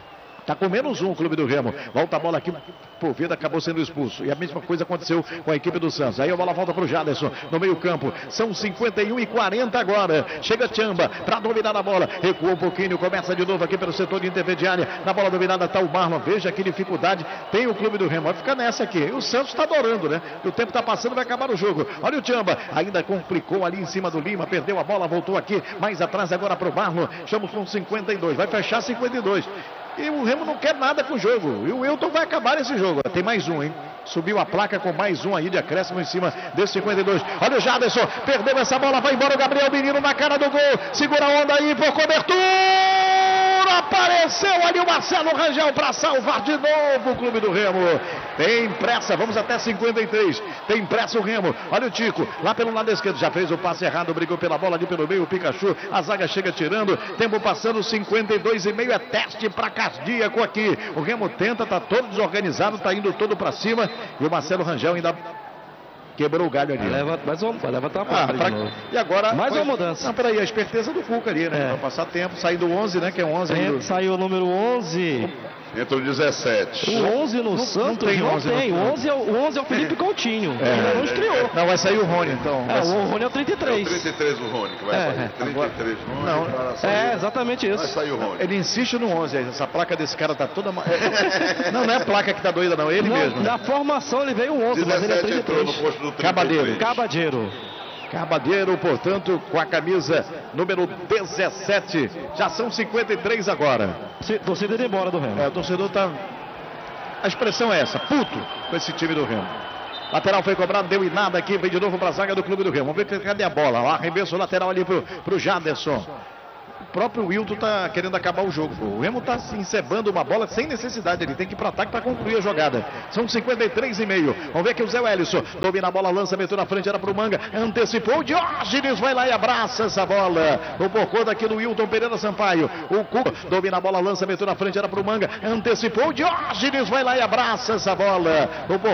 [SPEAKER 1] Tá com menos um o Clube do Remo. Volta a bola aqui, Poveda acabou sendo expulso. E a mesma coisa aconteceu com a equipe do Santos. Aí a bola volta pro Jaderson no meio campo. São 51,40 agora. Chega Tchamba para dominar a bola. Recua um pouquinho, começa de novo aqui pelo setor de intermediária. Na bola dominada tá o Marlon. Veja que dificuldade tem o Clube do Remo. Vai ficar nessa aqui. E o Santos tá adorando, né? E o tempo tá passando, vai acabar o jogo. Olha o Tchamba. Ainda complicou ali em cima do Lima. Perdeu a bola, voltou aqui. Mais atrás agora pro Marlon. Estamos com 52. Vai fechar 52. E o Remo não quer nada com o jogo. E o Wilton vai acabar esse jogo. Tem mais um, hein? Subiu a placa com mais um aí de acréscimo em cima desse 52. Olha o Jaderson. Perdeu essa bola. Vai embora o Gabriel Menino na cara do gol. Segura a onda aí por cobertura. Apareceu ali o Marcelo Rangel para salvar de novo o Clube do Remo. Tem pressa. Vamos até 53. Tem pressa o Remo. Olha o Tico. Lá pelo lado esquerdo. Já fez o passe errado. Brigou pela bola ali pelo meio. O Pikachu. A zaga chega tirando. Tempo passando 52,5. É teste para cardíaco aqui. O Remo tenta, tá todo desorganizado, tá indo todo para cima e o Marcelo Rangel ainda quebrou o galho ali.
[SPEAKER 3] Vai levantar a placa
[SPEAKER 1] e agora
[SPEAKER 3] mais uma mudança.
[SPEAKER 1] Não, peraí, a esperteza do Cuca ali, né? Vai passar tempo, saindo o 11, né? Que é o 11 ainda.
[SPEAKER 3] Saiu o número 11.
[SPEAKER 2] Entra o 17.
[SPEAKER 3] O 11 no Santos
[SPEAKER 1] tem 11
[SPEAKER 3] não tem.
[SPEAKER 1] no
[SPEAKER 3] O 11 é o Felipe Coutinho. Ele não estreou.
[SPEAKER 1] Não, vai sair o Rony, então.
[SPEAKER 3] O Rony é o 33.
[SPEAKER 2] É o 33 o Rony, que vai sair. 33 o Rony.
[SPEAKER 1] Não,
[SPEAKER 3] exatamente isso.
[SPEAKER 2] Vai sair o Rony.
[SPEAKER 1] Ele insiste no 11. Essa placa desse cara tá toda... Não é a placa que tá doida, não. Ele mesmo.
[SPEAKER 3] Na formação ele veio o 11, mas ele é 33.
[SPEAKER 2] Entrou no posto do 33.
[SPEAKER 1] Cabadeiro, portanto, com a camisa número 17. Já são 53 agora.
[SPEAKER 3] Torcida indo embora do Remo.
[SPEAKER 1] O torcedor tá... A expressão é essa, puto com esse time do Remo. Lateral foi cobrado, deu em nada aqui, vem de novo para a zaga do Clube do Remo. Vamos ver cadê a bola. Arremesso lateral ali pro Jaderson. O próprio Wilton tá querendo acabar o jogo. O Remo tá se encebando uma bola sem necessidade. Ele tem que ir para ataque para concluir a jogada. São 53,5. Vamos ver aqui o Zé Wellison. Domina a bola, lançamento na frente, era pro Manga. Antecipou o Diógenes, vai lá e abraça essa bola. O bocô daqui do Wilton Pereira Sampaio. O Cuca domina a bola, lançamento na frente, era pro Manga. Antecipou o Diógenes, vai lá e abraça essa bola. O